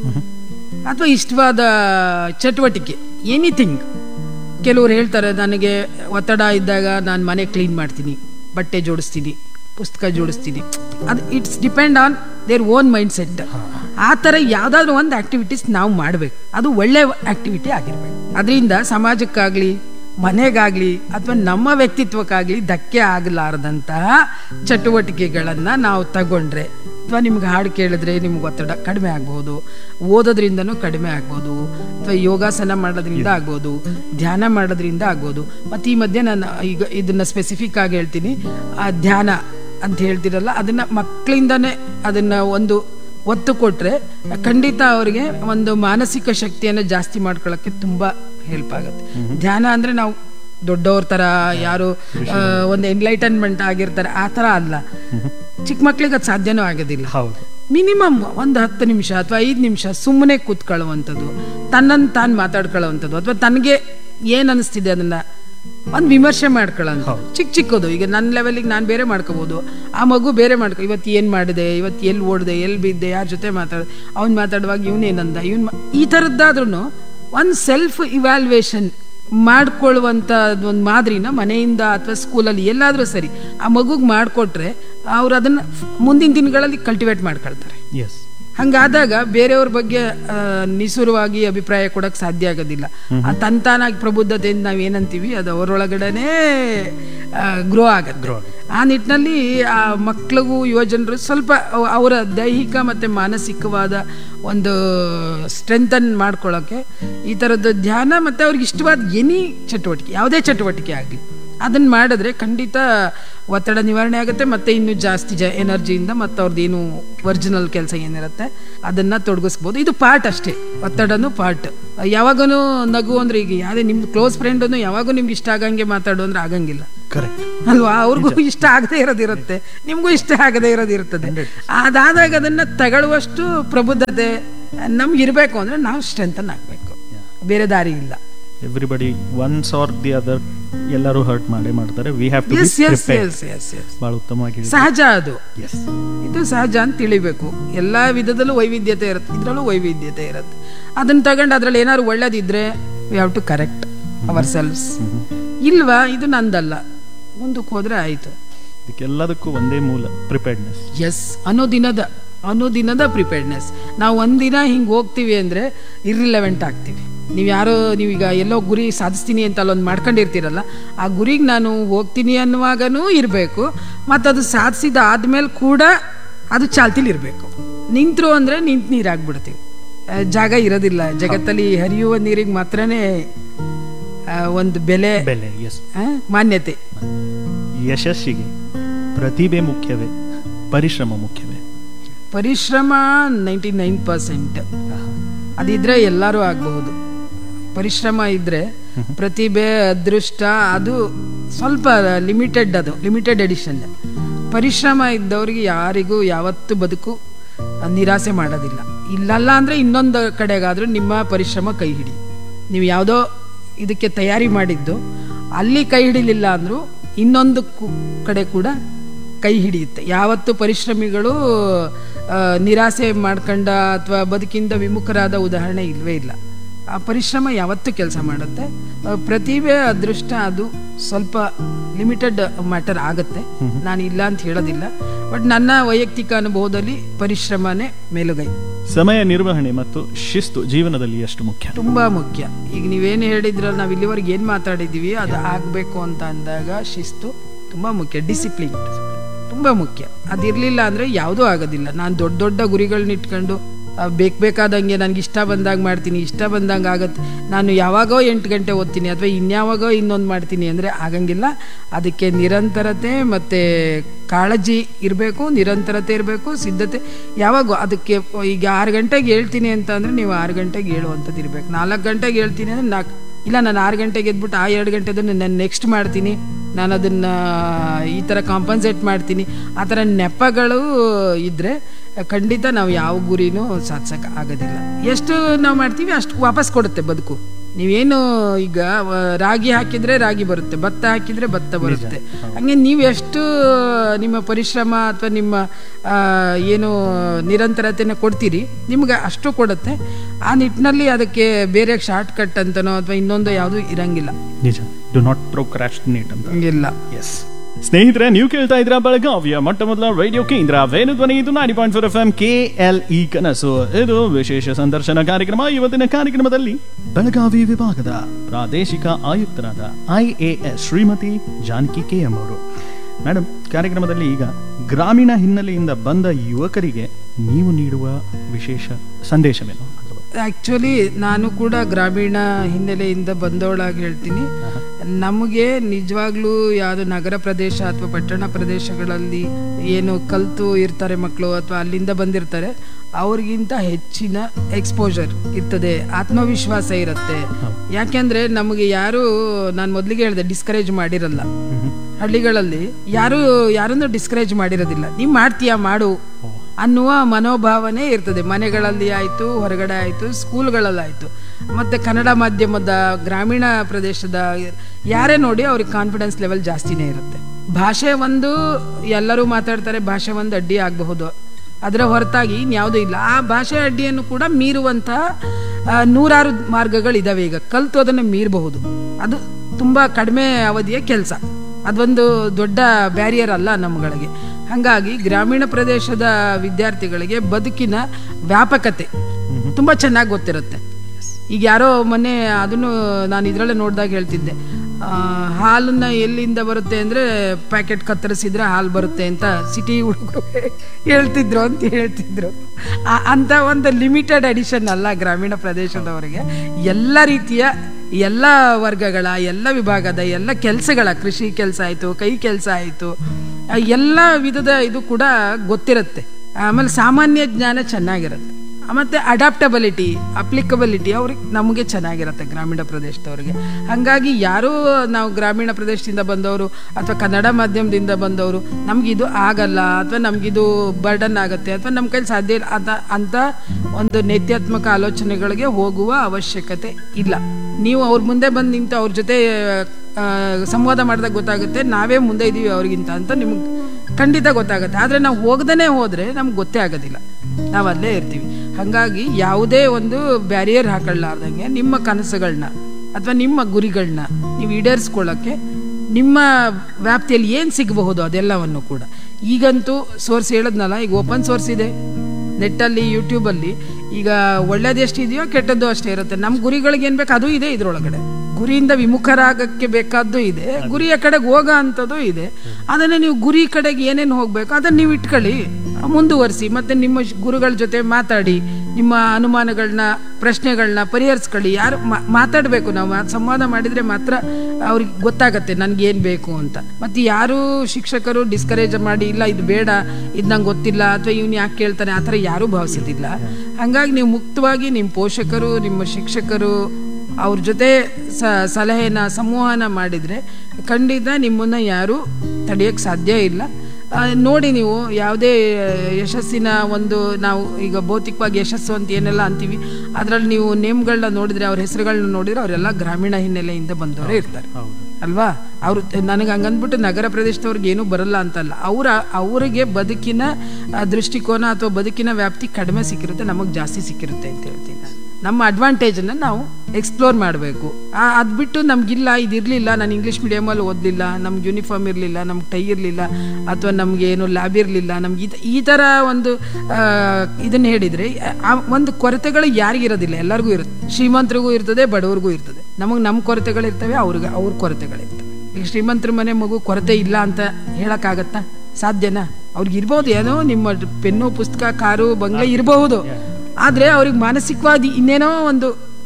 ಅಥವಾ ಇಷ್ಟವಾದ ಚಟುವಟಿಕೆ, ಎನಿಥಿಂಗ್. ಕೆಲವ್ರು ಹೇಳ್ತಾರೆ ನನಗೆ ಒತ್ತಡ ಇದ್ದಾಗ ನಾನು ಮನೆ ಕ್ಲೀನ್ ಮಾಡ್ತೀನಿ, ಬಟ್ಟೆ ಜೋಡಿಸ್ತೀನಿ, ಪುಸ್ತಕ ಜೋಡಿಸ್ತೀನಿ. ಅದು it's depend on their own mind set. ಆ ಥರ ಯಾವುದಾದ್ರೂ ಒಂದು ಆ್ಯಕ್ಟಿವಿಟೀಸ್ ನಾವು ಮಾಡಬೇಕು, ಅದು ಒಳ್ಳೆ ಆ್ಯಕ್ಟಿವಿಟಿ ಆಗಿರ್ಬೇಕು. ಅದರಿಂದ ಸಮಾಜಕ್ಕಾಗಲಿ ಮನೆಗಾಗಲಿ ಅಥವಾ ನಮ್ಮ ವ್ಯಕ್ತಿತ್ವಕ್ಕಾಗಲಿ ಧಕ್ಕೆ ಆಗಲಾರದಂತಹ ಚಟುವಟಿಕೆಗಳನ್ನು ನಾವು ತಗೊಂಡ್ರೆ, ಅಥವಾ ನಿಮ್ಗೆ ಹಾಡು ಕೇಳಿದ್ರೆ ನಿಮ್ಗೆ ಒತ್ತಡ ಕಡಿಮೆ ಆಗ್ಬೋದು, ಓದೋದ್ರಿಂದನೂ ಕಡಿಮೆ ಆಗ್ಬೋದು, ಅಥವಾ ಯೋಗಾಸನ ಮಾಡೋದ್ರಿಂದ ಆಗ್ಬೋದು, ಧ್ಯಾನ ಮಾಡೋದ್ರಿಂದ ಆಗ್ಬೋದು. ಮತ್ತು ಈ ಮಧ್ಯೆ ನಾನು ಈಗ ಇದನ್ನು ಸ್ಪೆಸಿಫಿಕ್ ಆಗಿ ಹೇಳ್ತೀನಿ, ಆ ಧ್ಯಾನ ಅಂತ ಹೇಳ್ತಿರಲ್ಲ, ಅದನ್ನು ಮಕ್ಕಳಿಂದನೇ ಅದನ್ನು ಒಂದು ಒತ್ತು ಕೊಟ್ಟರೆ ಖಂಡಿತ ಅವರಿಗೆ ಒಂದು ಮಾನಸಿಕ ಶಕ್ತಿಯನ್ನು ಜಾಸ್ತಿ ಮಾಡ್ಕೊಳ್ಳೋಕ್ಕೆ ತುಂಬ ಹೆಲ್ಪ್ ಆಗುತ್ತೆ. ಧ್ಯಾನ ಅಂದರೆ ನಾವು ದೊಡ್ಡವ್ರ ಥರ ಯಾರು ಒಂದು ಎನ್ಲೈಟನ್ಮೆಂಟ್ ಆಗಿರ್ತಾರೆ ಆ ಥರ ಅಲ್ಲ. ಚಿಕ್ಕ ಮಕ್ಳಿಗೆ ಅದು ಸಾಧ್ಯನೂ ಆಗೋದಿಲ್ಲ. ಮಿನಿಮಮ್ ಒಂದು ಹತ್ತು ನಿಮಿಷ ಅಥವಾ ಐದು ನಿಮಿಷ ಸುಮ್ಮನೆ ಕೂತ್ಕೊಳ್ಳುವಂಥದ್ದು, ತನ್ನನ್ನು ತಾನು ಮಾತಾಡ್ಕೊಳ್ಳುವಂಥದ್ದು, ಅಥವಾ ತನಗೆ ಏನು ಅನ್ನಿಸ್ತಿದೆ ಅದನ್ನು ಒಂದು ವಿಮರ್ಶೆ ಮಾಡ್ಕೊಳ್ಳೋಂಥ ಚಿಕ್ಕ ಚಿಕ್ಕದು. ಈಗ ನನ್ನ ಲೆವೆಲಿಗೆ ನಾನು ಬೇರೆ ಮಾಡ್ಕೋಬೋದು, ಆ ಮಗು ಬೇರೆ ಮಾಡ್ಕೊ, ಇವತ್ತು ಏನು ಮಾಡಿದೆ, ಇವತ್ತು ಎಲ್ಲಿ ಓಡಿದೆ, ಎಲ್ಲಿ ಬಿದ್ದೆ, ಯಾರ ಜೊತೆ ಮಾತಾಡಿದೆ, ಅವ್ನು ಮಾತಾಡುವಾಗ ಇವನೇನಂದ, ಇವನು ಈ ಥರದ್ದಾದ್ರೂ ಒಂದು ಸೆಲ್ಫ್ ಇವ್ಯಾಲ್ಯೂಯೇಷನ್ ಮಾಡ್ಕೊಳ್ಳುವಂಥ ಒಂದು ಮಾದರಿನ ಮನೆಯಿಂದ ಅಥವಾ ಸ್ಕೂಲಲ್ಲಿ ಎಲ್ಲಾದರೂ ಸರಿ ಆ ಮಗುಗೆ ಮಾಡಿಕೊಟ್ರೆ ಅವ್ರು ಅದನ್ನು ಮುಂದಿನ ದಿನಗಳಲ್ಲಿ ಕಲ್ಟಿವೇಟ್ ಮಾಡ್ಕೊಳ್ತಾರೆ. ಎಸ್, ಹಂಗಾದಾಗ ಬೇರೆಯವ್ರ ಬಗ್ಗೆ ನಿಸುರವಾಗಿ ಅಭಿಪ್ರಾಯ ಕೊಡೋಕ್ಕೆ ಸಾಧ್ಯ ಆಗೋದಿಲ್ಲ. ತನ್ ತಾನಾಗಿ ಪ್ರಬುದ್ಧತೆಯಿಂದ ನಾವು ಏನಂತೀವಿ ಅದು ಅವರೊಳಗಡೆನೇ ಗ್ರೋ ಆಗತ್ತೆ. ಆ ನಿಟ್ಟಿನಲ್ಲಿ ಆ ಮಕ್ಕಳಿಗೂ ಯುವಜನರು ಸ್ವಲ್ಪ ಅವರ ದೈಹಿಕ ಮತ್ತು ಮಾನಸಿಕವಾದ ಒಂದು ಸ್ಟ್ರೆಂಥನ್ ಮಾಡ್ಕೊಳ್ಳೋಕ್ಕೆ ಈ ಥರದ್ದು ಧ್ಯಾನ ಮತ್ತು ಅವ್ರಿಗೆ ಇಷ್ಟವಾದ ಎನಿ ಚಟುವಟಿಕೆ, ಯಾವುದೇ ಚಟುವಟಿಕೆ ಆಗಲಿ ಅದನ್ನು ಮಾಡಿದ್ರೆ ಖಂಡಿತ ಒತ್ತಡ ನಿವಾರಣೆ ಆಗುತ್ತೆ. ಮತ್ತು ಇನ್ನೂ ಜಾಸ್ತಿ ಜ ಎನರ್ಜಿಯಿಂದ ಮತ್ತು ಅವ್ರದ್ದು ಏನು ಒರಿಜಿನಲ್ ಕೆಲಸ ಏನಿರುತ್ತೆ ಅದನ್ನು ತೊಡಗಿಸ್ಬೋದು. ಇದು ಪಾರ್ಟ್ ಅಷ್ಟೇ, ಒತ್ತಡನೂ ಪಾರ್ಟ್. ಯಾವಾಗೂ ನಗು ಅಂದರೆ ಈಗ ಯಾವುದೇ ನಿಮ್ಮ ಕ್ಲೋಸ್ ಫ್ರೆಂಡನ್ನು ಯಾವಾಗೂ ನಿಮ್ಗೆ ಇಷ್ಟ ಆಗಂಗೆ ಮಾತಾಡು ಅಂದರೆ ಆಗಂಗಿಲ್ಲ. ಕರೆಕ್ಟ್ ಅಲ್ವಾ? ಅವ್ರಿಗೂ ಇಷ್ಟ ಆಗದೆ ಇರೋದಿರುತ್ತೆ, ನಿಮಗೂ ಇಷ್ಟ ಆಗದೆ ಇರೋದಿರ್ತದೆ. ಅದಾದಾಗ ಅದನ್ನ ತಗೊಳ್ಳುವಷ್ಟು ಪ್ರಬುದ್ಧತೆ ನಮ್ಗೆ ಇರಬೇಕು ಅಂದ್ರೆ ನಾವು ಸ್ಟ್ರೆಂಥನ್ ಆಗ್ಬೇಕು, ಬೇರೆ ದಾರಿ ಇಲ್ಲ. Everybody once R the other ಎಲ್ಲರೂ ಹರ್ಟ್ ಮಾಡೇ ಮಾಡ್ತಾರೆ. We have to be prepared. ಬಹಳ ಉತ್ತಮವಾಗಿ ಸಹಜ ಅದು, ಎಸ್ ಇದು ಸಹಜ ಅಂತ ತಿಳಿಬೇಕು. ಎಲ್ಲಾ ವಿಧದಲ್ಲೂ ವೈವಿಧ್ಯತೆ ಇರುತ್ತೆ, ಇದ್ರಲ್ಲೂ ವೈವಿಧ್ಯತೆ ಇರುತ್ತೆ. ಅದನ್ನ ತಗೊಂಡು ಅದ್ರಲ್ಲಿ ಏನಾದ್ರು ಒಳ್ಳೇದಿದ್ರೆ we have to correct hour selves. ಇಲ್ವಾ ಇದು ನಂದಲ್ಲ, ಮುಂದಕ್ಕೆ ಹೋದ್ರೆ ಆಯ್ತು. ಇದಕ್ಕೆಲ್ಲದಕ್ಕೂ ಒಂದೇ ಮೂಲ ಪ್ರಿಪೇರ್ಡ್ನೆಸ್. ಎಸ್, ಅನುದಿನದ ಅನುದಿನದ ಪ್ರಿಪೇರ್ಡ್ನೆಸ್. ನಾವು ಒಂದಿನ ಹಿಂಗೆ ಹೋಗ್ತೀವಿ ಅಂದರೆ ಇರ್ರಿಲೆವೆಂಟ್ ಆಗ್ತೀವಿ. ನೀವು ಯಾರೋ ನೀವೀಗ ಎಲ್ಲೋ ಗುರಿ ಸಾಧಿಸ್ತೀನಿ ಅಂತ ಅಲ್ಲೊಂದು ಮಾಡ್ಕೊಂಡಿರ್ತೀರಲ್ಲ, ಆ ಗುರಿಗೆ ನಾನು ಹೋಗ್ತೀನಿ ಅನ್ನುವಾಗನೂ ಇರಬೇಕು, ಮತ್ತು ಅದು ಸಾಧಿಸಿದ ಆದಮೇಲೆ ಕೂಡ ಅದು ಚಾಲ್ತಿಲಿ ಇರಬೇಕು. ನಿಂತರು ಅಂದರೆ ನಿಂತು ನೀರಾಗ್ಬಿಡ್ತೀವಿ, ಜಾಗ ಇರೋದಿಲ್ಲ. ಜಗತ್ತಲ್ಲಿ ಹರಿಯುವ ನೀರಿಗೆ ಮಾತ್ರನೇ ಒಂದು ಬೆಲೆ, ಬೆಲೆ ಎಸ್ ಮಾನ್ಯತೆ. ಯಶಸ್ಸಿಗೆ ಪ್ರತಿಭೆ ಮುಖ್ಯವೇ, ಪರಿಶ್ರಮ ಮುಖ್ಯವೇ? ಪರಿಶ್ರಮ ನೈಂಟಿ ನೈನ್ ಪರ್ಸೆಂಟ್ ಅದಿದ್ರೆ ಎಲ್ಲರೂ ಆಗಬಹುದು. ಪರಿಶ್ರಮ ಇದ್ರೆ ಪ್ರತಿಭೆ, ಅದೃಷ್ಟ ಅದು ಸ್ವಲ್ಪ ಲಿಮಿಟೆಡ್, ಅದು ಲಿಮಿಟೆಡ್ ಎಡಿಷನ್. ಪರಿಶ್ರಮ ಇದ್ದವ್ರಿಗೆ ಯಾರಿಗೂ ಯಾವತ್ತೂ ಬದುಕು ನಿರಾಸೆ ಮಾಡೋದಿಲ್ಲ. ಇಲ್ಲಲ್ಲ ಅಂದರೆ ಇನ್ನೊಂದು ಕಡೆಗಾದರೂ ನಿಮ್ಮ ಪರಿಶ್ರಮ ಕೈ ಹಿಡಿ. ನೀವು ಯಾವುದೋ ಇದಕ್ಕೆ ತಯಾರಿ ಮಾಡಿದ್ದು ಅಲ್ಲಿ ಕೈ ಹಿಡಿಲಿಲ್ಲ ಅಂದರೂ ಇನ್ನೊಂದು ಕಡೆ ಕೂಡ ಕೈ ಹಿಡಿಯುತ್ತೆ. ಯಾವತ್ತು ಪರಿಶ್ರಮಿಗಳು ನಿರಾಸೆ ಮಾಡ್ಕೊಂಡ ಅಥವಾ ಬದುಕಿಂದ ವಿಮುಖರಾದ ಉದಾಹರಣೆ ಇಲ್ವೇ ಇಲ್ಲ. ಆ ಪರಿಶ್ರಮ ಯಾವತ್ತೂ ಕೆಲಸ ಮಾಡುತ್ತೆ. ಪ್ರತಿಭೆ, ಅದೃಷ್ಟ ಅದು ಸ್ವಲ್ಪ ಲಿಮಿಟೆಡ್ ಮ್ಯಾಟರ್ ಆಗುತ್ತೆ, ನಾನು ಇಲ್ಲ ಅಂತ ಹೇಳೋದಿಲ್ಲ. ಬಟ್ ನನ್ನ ವೈಯಕ್ತಿಕ ಅನುಭವದಲ್ಲಿ ಪರಿಶ್ರಮನೇ ಮೇಲುಗೈ. ಸಮಯ ನಿರ್ವಹಣೆ ಮತ್ತು ಶಿಸ್ತು ಜೀವನದಲ್ಲಿ ಎಷ್ಟು ಮುಖ್ಯ? ತುಂಬಾ ಮುಖ್ಯ. ಈಗ ನೀವೇನು ಹೇಳಿದ್ರಲ್ಲ, ನಾವು ಇಲ್ಲಿವರೆಗೆ ಏನು ಮಾತಾಡಿದ್ದೀವಿ ಅದು ಆಗಬೇಕು ಅಂತ ಅಂದಾಗ ಶಿಸ್ತು ತುಂಬಾ ಮುಖ್ಯ. ಡಿಸಿಪ್ಲಿನ್ ತುಂಬ ಮುಖ್ಯ. ಅದಿರಲಿಲ್ಲ ಅಂದರೆ ಯಾವುದೂ ಆಗೋದಿಲ್ಲ. ನಾನು ದೊಡ್ಡ ದೊಡ್ಡ ಗುರಿಗಳನ್ನ ಇಟ್ಕೊಂಡು ಬೇಕು ಬೇಕಾದಂಗೆ ನನಗೆ ಇಷ್ಟ ಬಂದಾಗ ಮಾಡ್ತೀನಿ, ಇಷ್ಟ ಬಂದಂಗೆ ಆಗತ್ತೆ, ನಾನು ಯಾವಾಗೋ ಎಂಟು ಗಂಟೆ ಓದ್ತೀನಿ ಅಥವಾ ಇನ್ಯಾವಾಗೋ ಇನ್ನೊಂದು ಮಾಡ್ತೀನಿ ಅಂದರೆ ಆಗಂಗಿಲ್ಲ. ಅದಕ್ಕೆ ನಿರಂತರತೆ ಮತ್ತು ಕಾಳಜಿ ಇರಬೇಕು, ನಿರಂತರತೆ ಇರಬೇಕು, ಸಿದ್ಧತೆ ಯಾವಾಗೋ. ಅದಕ್ಕೆ ಈಗ ಆರು ಗಂಟೆಗೆ ಹೇಳ್ತೀನಿ ಅಂತ ಅಂದರೆ ನೀವು ಆರು ಗಂಟೆಗೆ ಹೇಳುವಂಥದ್ದು ಇರಬೇಕು. ನಾಲ್ಕು ಗಂಟೆಗೆ ಹೇಳ್ತೀನಿ ಅಂದರೆ ನಾಲ್ಕು ಇಲ್ಲ, ನಾನು ಆರು ಗಂಟೆಗೆ ಎದ್ಬಿಟ್ಟು ಆ ಎರಡು ಗಂಟೆದನ್ನು ನಾನು ನೆಕ್ಸ್ಟ್ ಮಾಡ್ತೀನಿ, ನಾನು ಅದನ್ನು ಈ ಥರ ಕಾಂಪನ್ಸೇಟ್ ಮಾಡ್ತೀನಿ, ಆ ಥರ ನೆಪಗಳು ಇದ್ದರೆ ಖಂಡಿತ ನಾವು ಯಾವ ಗುರಿನೂ ಸಾಧಿಸೋಕೆ ಆಗೋದಿಲ್ಲ. ಎಷ್ಟು ನಾವು ಮಾಡ್ತೀವಿ ಅಷ್ಟು ವಾಪಸ್ ಕೊಡುತ್ತೆ ಬದುಕು. ನೀವೇನು ಈಗ ರಾಗಿ ಹಾಕಿದರೆ ರಾಗಿ ಬರುತ್ತೆ, ಭತ್ತ ಹಾಕಿದರೆ ಭತ್ತ ಬರುತ್ತೆ. ಹಂಗೆ ನೀವು ಎಷ್ಟು ನಿಮ್ಮ ಪರಿಶ್ರಮ ಅಥವಾ ನಿಮ್ಮ ಏನು ನಿರಂತರತೆನ ಕೊಡ್ತೀರಿ ನಿಮ್ಗೆ ಅಷ್ಟು ಕೊಡುತ್ತೆ. ಆ ನಿಟ್ಟಿನಲ್ಲಿ ಅದಕ್ಕೆ ಬೇರೆ ಶಾರ್ಟ್ ಕಟ್ ಅಂತನೋ ಅಥವಾ ಇನ್ನೊಂದು ಯಾವುದೂ ಇರಂಗಿಲ್ಲ. ನಿಜ, ಡು ನಾಟ್ ಪ್ರೊಕ್ರಾಸ್ಟಿನೇಟ್ ಅಂತ ಇಲ್ಲ. ಎಸ್ ಸ್ನೇಹಿತರೆ, ನೀವು ಕೇಳ್ತಾ ಇದ್ರ ಬೆಳಗಾವಿಯ ಮೊಟ್ಟ ಮೊದಲ ರೇಡಿಯೋ ಕೇಂದ್ರ ವೇಣು ಧ್ವನಿ. ಇದು ninety point four F M K L E ಕನಸು. ಇದು ವಿಶೇಷ ಸಂದರ್ಶನ ಕಾರ್ಯಕ್ರಮ. ಇವತ್ತಿನ ಕಾರ್ಯಕ್ರಮದಲ್ಲಿ ಬೆಳಗಾವಿ ವಿಭಾಗದ ಪ್ರಾದೇಶಿಕ ಆಯುಕ್ತರಾದ I A S Shrimati Janaki K M ಅವರು. ಮೇಡಮ್, ಕಾರ್ಯಕ್ರಮದಲ್ಲಿ ಈಗ ಗ್ರಾಮೀಣ ಹಿನ್ನೆಲೆಯಿಂದ ಬಂದ ಯುವಕರಿಗೆ ನೀವು ನೀಡುವ ವಿಶೇಷ ಸಂದೇಶವೇನು? ಆ್ಯಕ್ಚುಲಿ ನಾನು ಕೂಡ ಗ್ರಾಮೀಣ ಹಿನ್ನೆಲೆಯಿಂದ ಬಂದವಳಾಗಿ ಹೇಳ್ತೀನಿ. ನಮಗೆ ನಿಜವಾಗ್ಲೂ ಯಾವುದು ನಗರ ಪ್ರದೇಶ ಅಥವಾ ಪಟ್ಟಣ ಪ್ರದೇಶಗಳಲ್ಲಿ ಏನು ಕಲಿತು ಇರ್ತಾರೆ ಮಕ್ಕಳು ಅಥವಾ ಅಲ್ಲಿಂದ ಬಂದಿರ್ತಾರೆ, ಅವ್ರಿಗಿಂತ ಹೆಚ್ಚಿನ ಎಕ್ಸ್ಪೋಜರ್ ಇರ್ತದೆ, ಆತ್ಮವಿಶ್ವಾಸ ಇರುತ್ತೆ. ಯಾಕೆಂದರೆ ನಮಗೆ ಯಾರು, ನಾನು ಮೊದಲಿಗೆ ಹೇಳಿದೆ, ಡಿಸ್ಕರೇಜ್ ಮಾಡಿರಲ್ಲ. ಹಳ್ಳಿಗಳಲ್ಲಿ ಯಾರು ಯಾರನ್ನು ಡಿಸ್ಕರೇಜ್ ಮಾಡಿರೋದಿಲ್ಲ. ನೀವು ಮಾಡ್ತೀಯಾ ಮಾಡು ಅನ್ನುವ ಮನೋಭಾವನೆ ಇರ್ತದೆ. ಮನೆಗಳಲ್ಲಿ ಆಯಿತು, ಹೊರಗಡೆ ಆಯಿತು, ಸ್ಕೂಲ್ಗಳಲ್ಲಾಯಿತು. ಮತ್ತು ಕನ್ನಡ ಮಾಧ್ಯಮದ ಗ್ರಾಮೀಣ ಪ್ರದೇಶದ ಯಾರೇ ನೋಡಿ ಅವ್ರಿಗೆ ಕಾನ್ಫಿಡೆನ್ಸ್ ಲೆವೆಲ್ ಜಾಸ್ತಿನೇ ಇರುತ್ತೆ. ಭಾಷೆ ಒಂದು ಎಲ್ಲರೂ ಮಾತಾಡ್ತಾರೆ, ಭಾಷೆ ಒಂದು ಅಡ್ಡಿ ಆಗಬಹುದು, ಅದರ ಹೊರತಾಗಿ ಇನ್ಯಾವುದೂ ಇಲ್ಲ. ಆ ಭಾಷೆ ಅಡ್ಡಿಯನ್ನು ಕೂಡ ಮೀರುವಂತಹ ನೂರಾರು ಮಾರ್ಗಗಳಿದ್ದಾವೆ. ಈಗ ಕಲಿತು ಅದನ್ನು ಮೀರಬಹುದು. ಅದು ತುಂಬ ಕಡಿಮೆ ಅವಧಿಯ ಕೆಲಸ, ಅದೊಂದು ದೊಡ್ಡ ಬ್ಯಾರಿಯರ್ ಅಲ್ಲ ನಮ್ಮಗಳಿಗೆ. ಹಾಗಾಗಿ ಗ್ರಾಮೀಣ ಪ್ರದೇಶದ ವಿದ್ಯಾರ್ಥಿಗಳಿಗೆ ಬದುಕಿನ ವ್ಯಾಪಕತೆ ತುಂಬ ಚೆನ್ನಾಗಿ ಗೊತ್ತಿರುತ್ತೆ. ಈಗ ಯಾರೋ ಮೊನ್ನೆ ಅದನ್ನು ನಾನು ಇದರಲ್ಲೇ ನೋಡಿದಾಗ ಹೇಳ್ತಿದ್ದೆ, ಹಾಲನ್ನ ಎಲ್ಲಿಂದ ಬರುತ್ತೆ ಅಂದರೆ ಪ್ಯಾಕೆಟ್ ಕತ್ತರಿಸಿದ್ರೆ ಹಾಲು ಬರುತ್ತೆ ಅಂತ ಸಿಟಿ ಹುಡುಗರು ಹೇಳ್ತಿದ್ರು ಅಂತ ಹೇಳ್ತಿದ್ರು. ಅಂಥ ಒಂದು ಲಿಮಿಟೆಡ್ ಎಡಿಷನ್ ಅಲ್ಲ ಗ್ರಾಮೀಣ ಪ್ರದೇಶದವರಿಗೆ. ಎಲ್ಲ ರೀತಿಯ, ಎಲ್ಲ ವರ್ಗಗಳ, ಎಲ್ಲ ವಿಭಾಗದ, ಎಲ್ಲ ಕೆಲಸಗಳ, ಕೃಷಿ ಕೆಲಸ ಆಯಿತು, ಕೈ ಕೆಲಸ ಆಯಿತು, ಎಲ್ಲ ವಿಧದ ಇದು ಕೂಡ ಗೊತ್ತಿರುತ್ತೆ. ಆಮೇಲೆ ಸಾಮಾನ್ಯ ಜ್ಞಾನ ಚೆನ್ನಾಗಿರುತ್ತೆ. ಮತ್ತು ಅಡಾಪ್ಟಬಿಲಿಟಿ ಅಪ್ಲಿಕಬಿಲಿಟಿ ಅವ್ರಿಗೆ ನಮಗೆ ಚೆನ್ನಾಗಿರುತ್ತೆ ಗ್ರಾಮೀಣ ಪ್ರದೇಶದವ್ರಿಗೆ. ಹಾಗಾಗಿ ಯಾರೂ ನಾವು ಗ್ರಾಮೀಣ ಪ್ರದೇಶದಿಂದ ಬಂದವರು ಅಥವಾ ಕನ್ನಡ ಮಾಧ್ಯಮದಿಂದ ಬಂದವರು ನಮಗಿದು ಆಗಲ್ಲ ಅಥವಾ ನಮಗಿದು ಬರ್ಡನ್ ಆಗುತ್ತೆ ಅಥವಾ ನಮ್ಮ ಕೈಲಿ ಸಾಧ್ಯ ಇಲ್ಲ ಅಂತ ಅಂತ ಒಂದು ನೇತ್ಯಾತ್ಮಕ ಆಲೋಚನೆಗಳಿಗೆ ಹೋಗುವ ಅವಶ್ಯಕತೆ ಇಲ್ಲ. ನೀವು ಅವ್ರ ಮುಂದೆ ಬಂದು ನಿಂತು ಅವ್ರ ಜೊತೆ ಸಂವಾದ ಮಾಡಿದಾಗ ಗೊತ್ತಾಗುತ್ತೆ ನಾವೇ ಮುಂದೆ ಇದ್ದೀವಿ ಅವ್ರಿಗಿಂತ ಅಂತ ನಿಮ್ಗೆ ಖಂಡಿತ ಗೊತ್ತಾಗುತ್ತೆ. ಆದರೆ ನಾವು ಹೋಗ್ದೇ ಹೋದರೆ ನಮ್ಗೆ ಗೊತ್ತೇ ಆಗೋದಿಲ್ಲ, ನಾವು ಅಲ್ಲೇ ಇರ್ತೀವಿ. ಹಾಗಾಗಿ ಯಾವುದೇ ಒಂದು ಬ್ಯಾರಿಯರ್ ಹಾಕೊಳ್ಳಾರ್ದಂಗೆ ನಿಮ್ಮ ಕನಸುಗಳನ್ನ ಅಥವಾ ನಿಮ್ಮ ಗುರಿಗಳನ್ನ ನೀವು ಈಡೇರಿಸ್ಕೊಳ್ಳೋಕ್ಕೆ ನಿಮ್ಮ ವ್ಯಾಪ್ತಿಯಲ್ಲಿ ಏನು ಸಿಗಬಹುದು ಅದೆಲ್ಲವನ್ನು ಕೂಡ ಈಗಂತೂ ಸೋರ್ಸ್ ಹೇಳಿದ್ನಲ್ಲ, ಈಗ ಓಪನ್ ಸೋರ್ಸ್ ಇದೆ ನೆಟ್ಟಲ್ಲಿ, ಯೂಟ್ಯೂಬಲ್ಲಿ. ಈಗ ಒಳ್ಳೇದು ಎಷ್ಟಿದೆಯೋ ಕೆಟ್ಟದ್ದು ಅಷ್ಟೇ ಇರುತ್ತೆ. ನಮ್ಮ ಗುರಿಗಳಿಗೆ ಏನು ಬೇಕು ಅದು ಇದೆ ಇದರೊಳಗಡೆ. ಗುರಿಯಿಂದ ವಿಮುಖರಾಗಕ್ಕೆ ಬೇಕಾದ್ದು ಇದೆ, ಗುರಿಯ ಕಡೆಗೆ ಹೋಗೋ ಅಂಥದ್ದು ಇದೆ. ಅದನ್ನು ನೀವು ಗುರಿ ಕಡೆಗೆ ಏನೇನು ಹೋಗಬೇಕು ಅದನ್ನು ನೀವು ಇಟ್ಕೊಳ್ಳಿ, ಮುಂದುವರಿಸಿ. ಮತ್ತು ನಿಮ್ಮ ಗುರುಗಳ ಜೊತೆ ಮಾತಾಡಿ, ನಿಮ್ಮ ಅನುಮಾನಗಳನ್ನ ಪ್ರಶ್ನೆಗಳನ್ನ ಪರಿಹರಿಸ್ಕೊಳ್ಳಿ. ಯಾರು ಮಾತಾಡಬೇಕು, ನಾವು ಸಂವಾದ ಮಾಡಿದರೆ ಮಾತ್ರ ಅವ್ರಿಗೆ ಗೊತ್ತಾಗತ್ತೆ ನನಗೇನು ಬೇಕು ಅಂತ. ಮತ್ತು ಯಾರು ಶಿಕ್ಷಕರು ಡಿಸ್ಕರೇಜ್ ಮಾಡಿ ಇಲ್ಲ ಇದು ಬೇಡ, ಇದು ನಂಗೆ ಗೊತ್ತಿಲ್ಲ ಅಥವಾ ಇವ್ನು ಯಾಕೆ ಕೇಳ್ತಾನೆ ಆ ಥರ ಯಾರೂ ಭಾವಿಸೋದಿಲ್ಲ. ಹಾಗಾಗಿ ನೀವು ಮುಕ್ತವಾಗಿ ನಿಮ್ಮ ಪೋಷಕರು ನಿಮ್ಮ ಶಿಕ್ಷಕರು ಅವ್ರ ಜೊತೆ ಸ ಸಲಹೆನ ಸಂವಹನ ಮಾಡಿದರೆ ಖಂಡಿತ ನಿಮ್ಮನ್ನು ಯಾರೂ ತಡೆಯೋಕ್ಕೆ ಸಾಧ್ಯ ಇಲ್ಲ. ನೋಡಿ, ನೀವು ಯಾವುದೇ ಯಶಸ್ಸಿನ ಒಂದು ನಾವು ಈಗ ಭೌತಿಕವಾಗಿ ಯಶಸ್ಸು ಅಂತ ಏನೆಲ್ಲ ಅಂತೀವಿ ಅದರಲ್ಲಿ ನೀವು ನೇಮ್ಗಳನ್ನ ನೋಡಿದರೆ ಅವ್ರ ಹೆಸರುಗಳನ್ನ ನೋಡಿದರೆ ಅವರೆಲ್ಲ ಗ್ರಾಮೀಣ ಹಿನ್ನೆಲೆಯಿಂದ ಬಂದವರೇ ಇರ್ತಾರೆ ಅಲ್ವಾ. ಅವರು ನನಗೆ ಹಂಗಂದ್ಬಿಟ್ಟು ನಗರ ಪ್ರದೇಶದವ್ರಿಗೆ ಏನೂ ಬರಲ್ಲ ಅಂತಲ್ಲ, ಅವರ ಅವರಿಗೆ ಬದುಕಿನ ದೃಷ್ಟಿಕೋನ ಅಥವಾ ಬದುಕಿನ ವ್ಯಾಪ್ತಿ ಕಡಿಮೆ ಸಿಕ್ಕಿರುತ್ತೆ, ನಮಗೆ ಜಾಸ್ತಿ ಸಿಕ್ಕಿರುತ್ತೆ ಅಂತ ಹೇಳ್ತೀನಿ ನಾನು. ನಮ್ಮ ಅಡ್ವಾಂಟೇಜನ್ನು ನಾವು ಎಕ್ಸ್ಪ್ಲೋರ್ ಮಾಡಬೇಕು. ಅದು ಬಿಟ್ಟು ನಮಗಿಲ್ಲ ಇದಿರಲಿಲ್ಲ, ನಾನು ಇಂಗ್ಲೀಷ್ ಮೀಡಿಯಮಲ್ಲಿ ಓದಲಿಲ್ಲ, ನಮ್ಗೆ ಯೂನಿಫಾರ್ಮ್ ಇರಲಿಲ್ಲ, ನಮ್ಗೆ ಟೈ ಇರಲಿಲ್ಲ ಅಥವಾ ನಮ್ಗೆ ಏನು ಲ್ಯಾಬ್ ಇರಲಿಲ್ಲ, ನಮ್ಗೆ ಇದು ಈ ಥರ ಒಂದು ಇದನ್ನು ಹೇಳಿದರೆ ಆ ಒಂದು ಕೊರತೆಗಳು ಯಾರಿಗಿರೋದಿಲ್ಲ, ಎಲ್ಲರಿಗೂ ಇರುತ್ತೆ. ಶ್ರೀಮಂತರಿಗೂ ಇರ್ತದೆ, ಬಡವ್ರಿಗೂ ಇರ್ತದೆ. ನಮಗೆ ನಮ್ಮ ಕೊರತೆಗಳಿರ್ತವೆ, ಅವ್ರಿಗೆ ಅವ್ರ ಕೊರತೆಗಳಿರ್ತವೆ. ಈಗ ಶ್ರೀಮಂತರ ಮನೆ ಮಗು ಕೊರತೆ ಇಲ್ಲ ಅಂತ ಹೇಳೋಕ್ಕಾಗತ್ತಾ? ಸಾಧ್ಯನಾ? ಅವ್ರಿಗೆ ಇರ್ಬೋದು, ಏನೋ ನಿಮ್ಮ ಪೆನ್ನು ಪುಸ್ತಕ ಕಾರು ಬಂಗ್ಲೆ ಇರಬಹುದು, ಆದರೆ ಅವ್ರಿಗೆ ಮಾನಸಿಕವಾದಿ ಇನ್ನೇನೋ ಒಂದು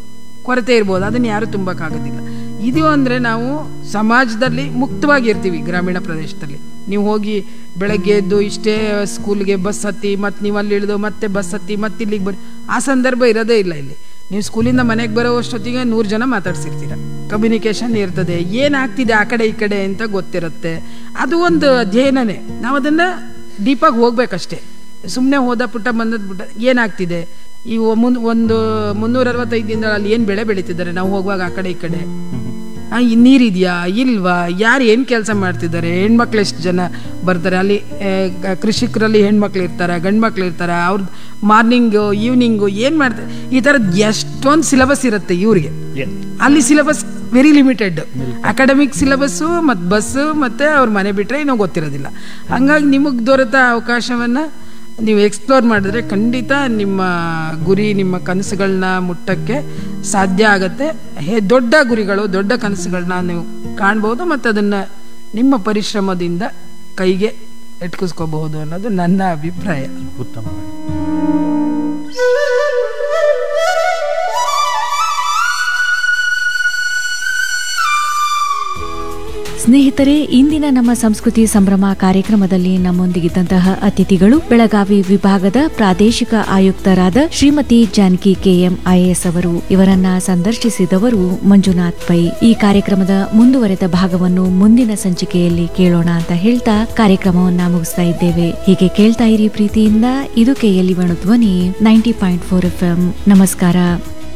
ಕೊರತೆ ಇರ್ಬೋದು, ಅದನ್ನು ಯಾರೂ ತುಂಬಕ್ಕಾಗೋದಿಲ್ಲ. ಇದು ಅಂದರೆ ನಾವು ಸಮಾಜದಲ್ಲಿ ಮುಕ್ತವಾಗಿರ್ತೀವಿ. ಗ್ರಾಮೀಣ ಪ್ರದೇಶದಲ್ಲಿ ನೀವು ಹೋಗಿ ಬೆಳಗ್ಗೆ ಎದ್ದು ಇಷ್ಟೇ ಸ್ಕೂಲ್ಗೆ ಬಸ್ ಹತ್ತಿ ಮತ್ತು ನೀವು ಅಲ್ಲಿ ಇಳಿದು ಮತ್ತೆ ಬಸ್ ಹತ್ತಿ ಮತ್ತೆ ಇಲ್ಲಿಗೆ ಬರ್ ಆ ಸಂದರ್ಭ ಇರೋದೇ ಇಲ್ಲ. ಇಲ್ಲಿ ನೀವು ಸ್ಕೂಲಿಂದ ಮನೆಗೆ ಬರೋ ಅಷ್ಟೊತ್ತಿಗೆ ನೂರು ಜನ ಮಾತಾಡ್ಸಿರ್ತೀರ, ಕಮ್ಯುನಿಕೇಷನ್ ಇರ್ತದೆ, ಏನಾಗ್ತಿದೆ ಆ ಕಡೆ ಈ ಕಡೆ ಅಂತ ಗೊತ್ತಿರುತ್ತೆ. ಅದು ಒಂದು ಅಧ್ಯಯನನೇ. ನಾವು ಅದನ್ನು ಡೀಪಾಗಿ ಹೋಗ್ಬೇಕಷ್ಟೇ. ಸುಮ್ಮನೆ ಹೋದ ಪುಟ್ಟ ಬಂದದ ಪುಟ್ಟ ಏನಾಗ್ತಿದೆ ಈ ಮುನ್ ಒಂದು ಮುನ್ನೂರ ಅರವತ್ತೈದು ದಿನದಲ್ಲಿ ಅಲ್ಲಿ ಏನು ಬೆಳೆ ಬೆಳೀತಿದ್ದಾರೆ, ನಾವು ಹೋಗುವಾಗ ಆ ಕಡೆ ಈ ಕಡೆ ನೀರಿದೆಯಾ ಇಲ್ವಾ, ಯಾರು ಏನು ಕೆಲಸ ಮಾಡ್ತಿದ್ದಾರೆ, ಹೆಣ್ಮಕ್ಳು ಎಷ್ಟು ಜನ ಬರ್ತಾರೆ ಅಲ್ಲಿ, ಕೃಷಿಕರಲ್ಲಿ ಹೆಣ್ಮಕ್ಳು ಇರ್ತಾರೆ, ಗಂಡು ಮಕ್ಳು ಇರ್ತಾರೆ, ಅವ್ರದ್ದು ಮಾರ್ನಿಂಗು ಈವ್ನಿಂಗು ಏನು ಮಾಡ್ತಾರೆ, ಈ ಥರದ್ದು ಎಷ್ಟೊಂದು ಸಿಲೆಬಸ್ ಇರುತ್ತೆ ಇವ್ರಿಗೆ. ಅಲ್ಲಿ syllabus very limited, academic syllabus ಮತ್ತು ಬಸ್ಸು ಮತ್ತು ಅವ್ರ ಮನೆ ಬಿಟ್ಟರೆ ಇನ್ನೂ ಗೊತ್ತಿರೋದಿಲ್ಲ. ಹಾಗಾಗಿ ನಿಮಗೆ ದೊರೆತ ಅವಕಾಶವನ್ನು ನೀವು ಎಕ್ಸ್ಪ್ಲೋರ್ ಮಾಡಿದ್ರೆ ಖಂಡಿತ ನಿಮ್ಮ ಗುರಿ ನಿಮ್ಮ ಕನಸುಗಳನ್ನ ಮುಟ್ಟಕ್ಕೆ ಸಾಧ್ಯ ಆಗುತ್ತೆ. ಹೇ ದೊಡ್ಡ ಗುರಿಗಳು ದೊಡ್ಡ ಕನಸುಗಳನ್ನ ನೀವು ಕಾಣ್ಬೋದು ಮತ್ತು ಅದನ್ನು ನಿಮ್ಮ ಪರಿಶ್ರಮದಿಂದ ಕೈಗೆ ಎಟ್ಕಿಸ್ಕೋಬಹುದು ಅನ್ನೋದು ನನ್ನ ಅಭಿಪ್ರಾಯ. ಉತ್ತಮ. ಸ್ನೇಹಿತರೆ, ಇಂದಿನ ನಮ್ಮ ಸಂಸ್ಕೃತಿ ಸಂಭ್ರಮ ಕಾರ್ಯಕ್ರಮದಲ್ಲಿ ನಮ್ಮೊಂದಿಗಿದ್ದಂತಹ ಅತಿಥಿಗಳು ಬೆಳಗಾವಿ ವಿಭಾಗದ ಪ್ರಾದೇಶಿಕ ಆಯುಕ್ತರಾದ ಶ್ರೀಮತಿ ಜಾನಕಿ ಕೆಎಂ ಐಎಎಸ್ ಅವರು. ಇವರನ್ನ ಸಂದರ್ಶಿಸಿದವರು ಮಂಜುನಾಥ್ ಪೈ. ಈ ಕಾರ್ಯಕ್ರಮದ ಮುಂದುವರೆದ ಭಾಗವನ್ನು ಮುಂದಿನ ಸಂಚಿಕೆಯಲ್ಲಿ ಕೇಳೋಣ ಅಂತ ಹೇಳ್ತಾ ಕಾರ್ಯಕ್ರಮವನ್ನ ಮುಗಿಸ್ತಾ ಇದ್ದೇವೆ. ಹೀಗೆ ಕೇಳ್ತಾ ಇರಿ ಪ್ರೀತಿಯಿಂದ. ಇದು ಕೆಎಲ್ಇ ವೇಣು ಧ್ವನಿ ninety point four F M. ನಮಸ್ಕಾರ.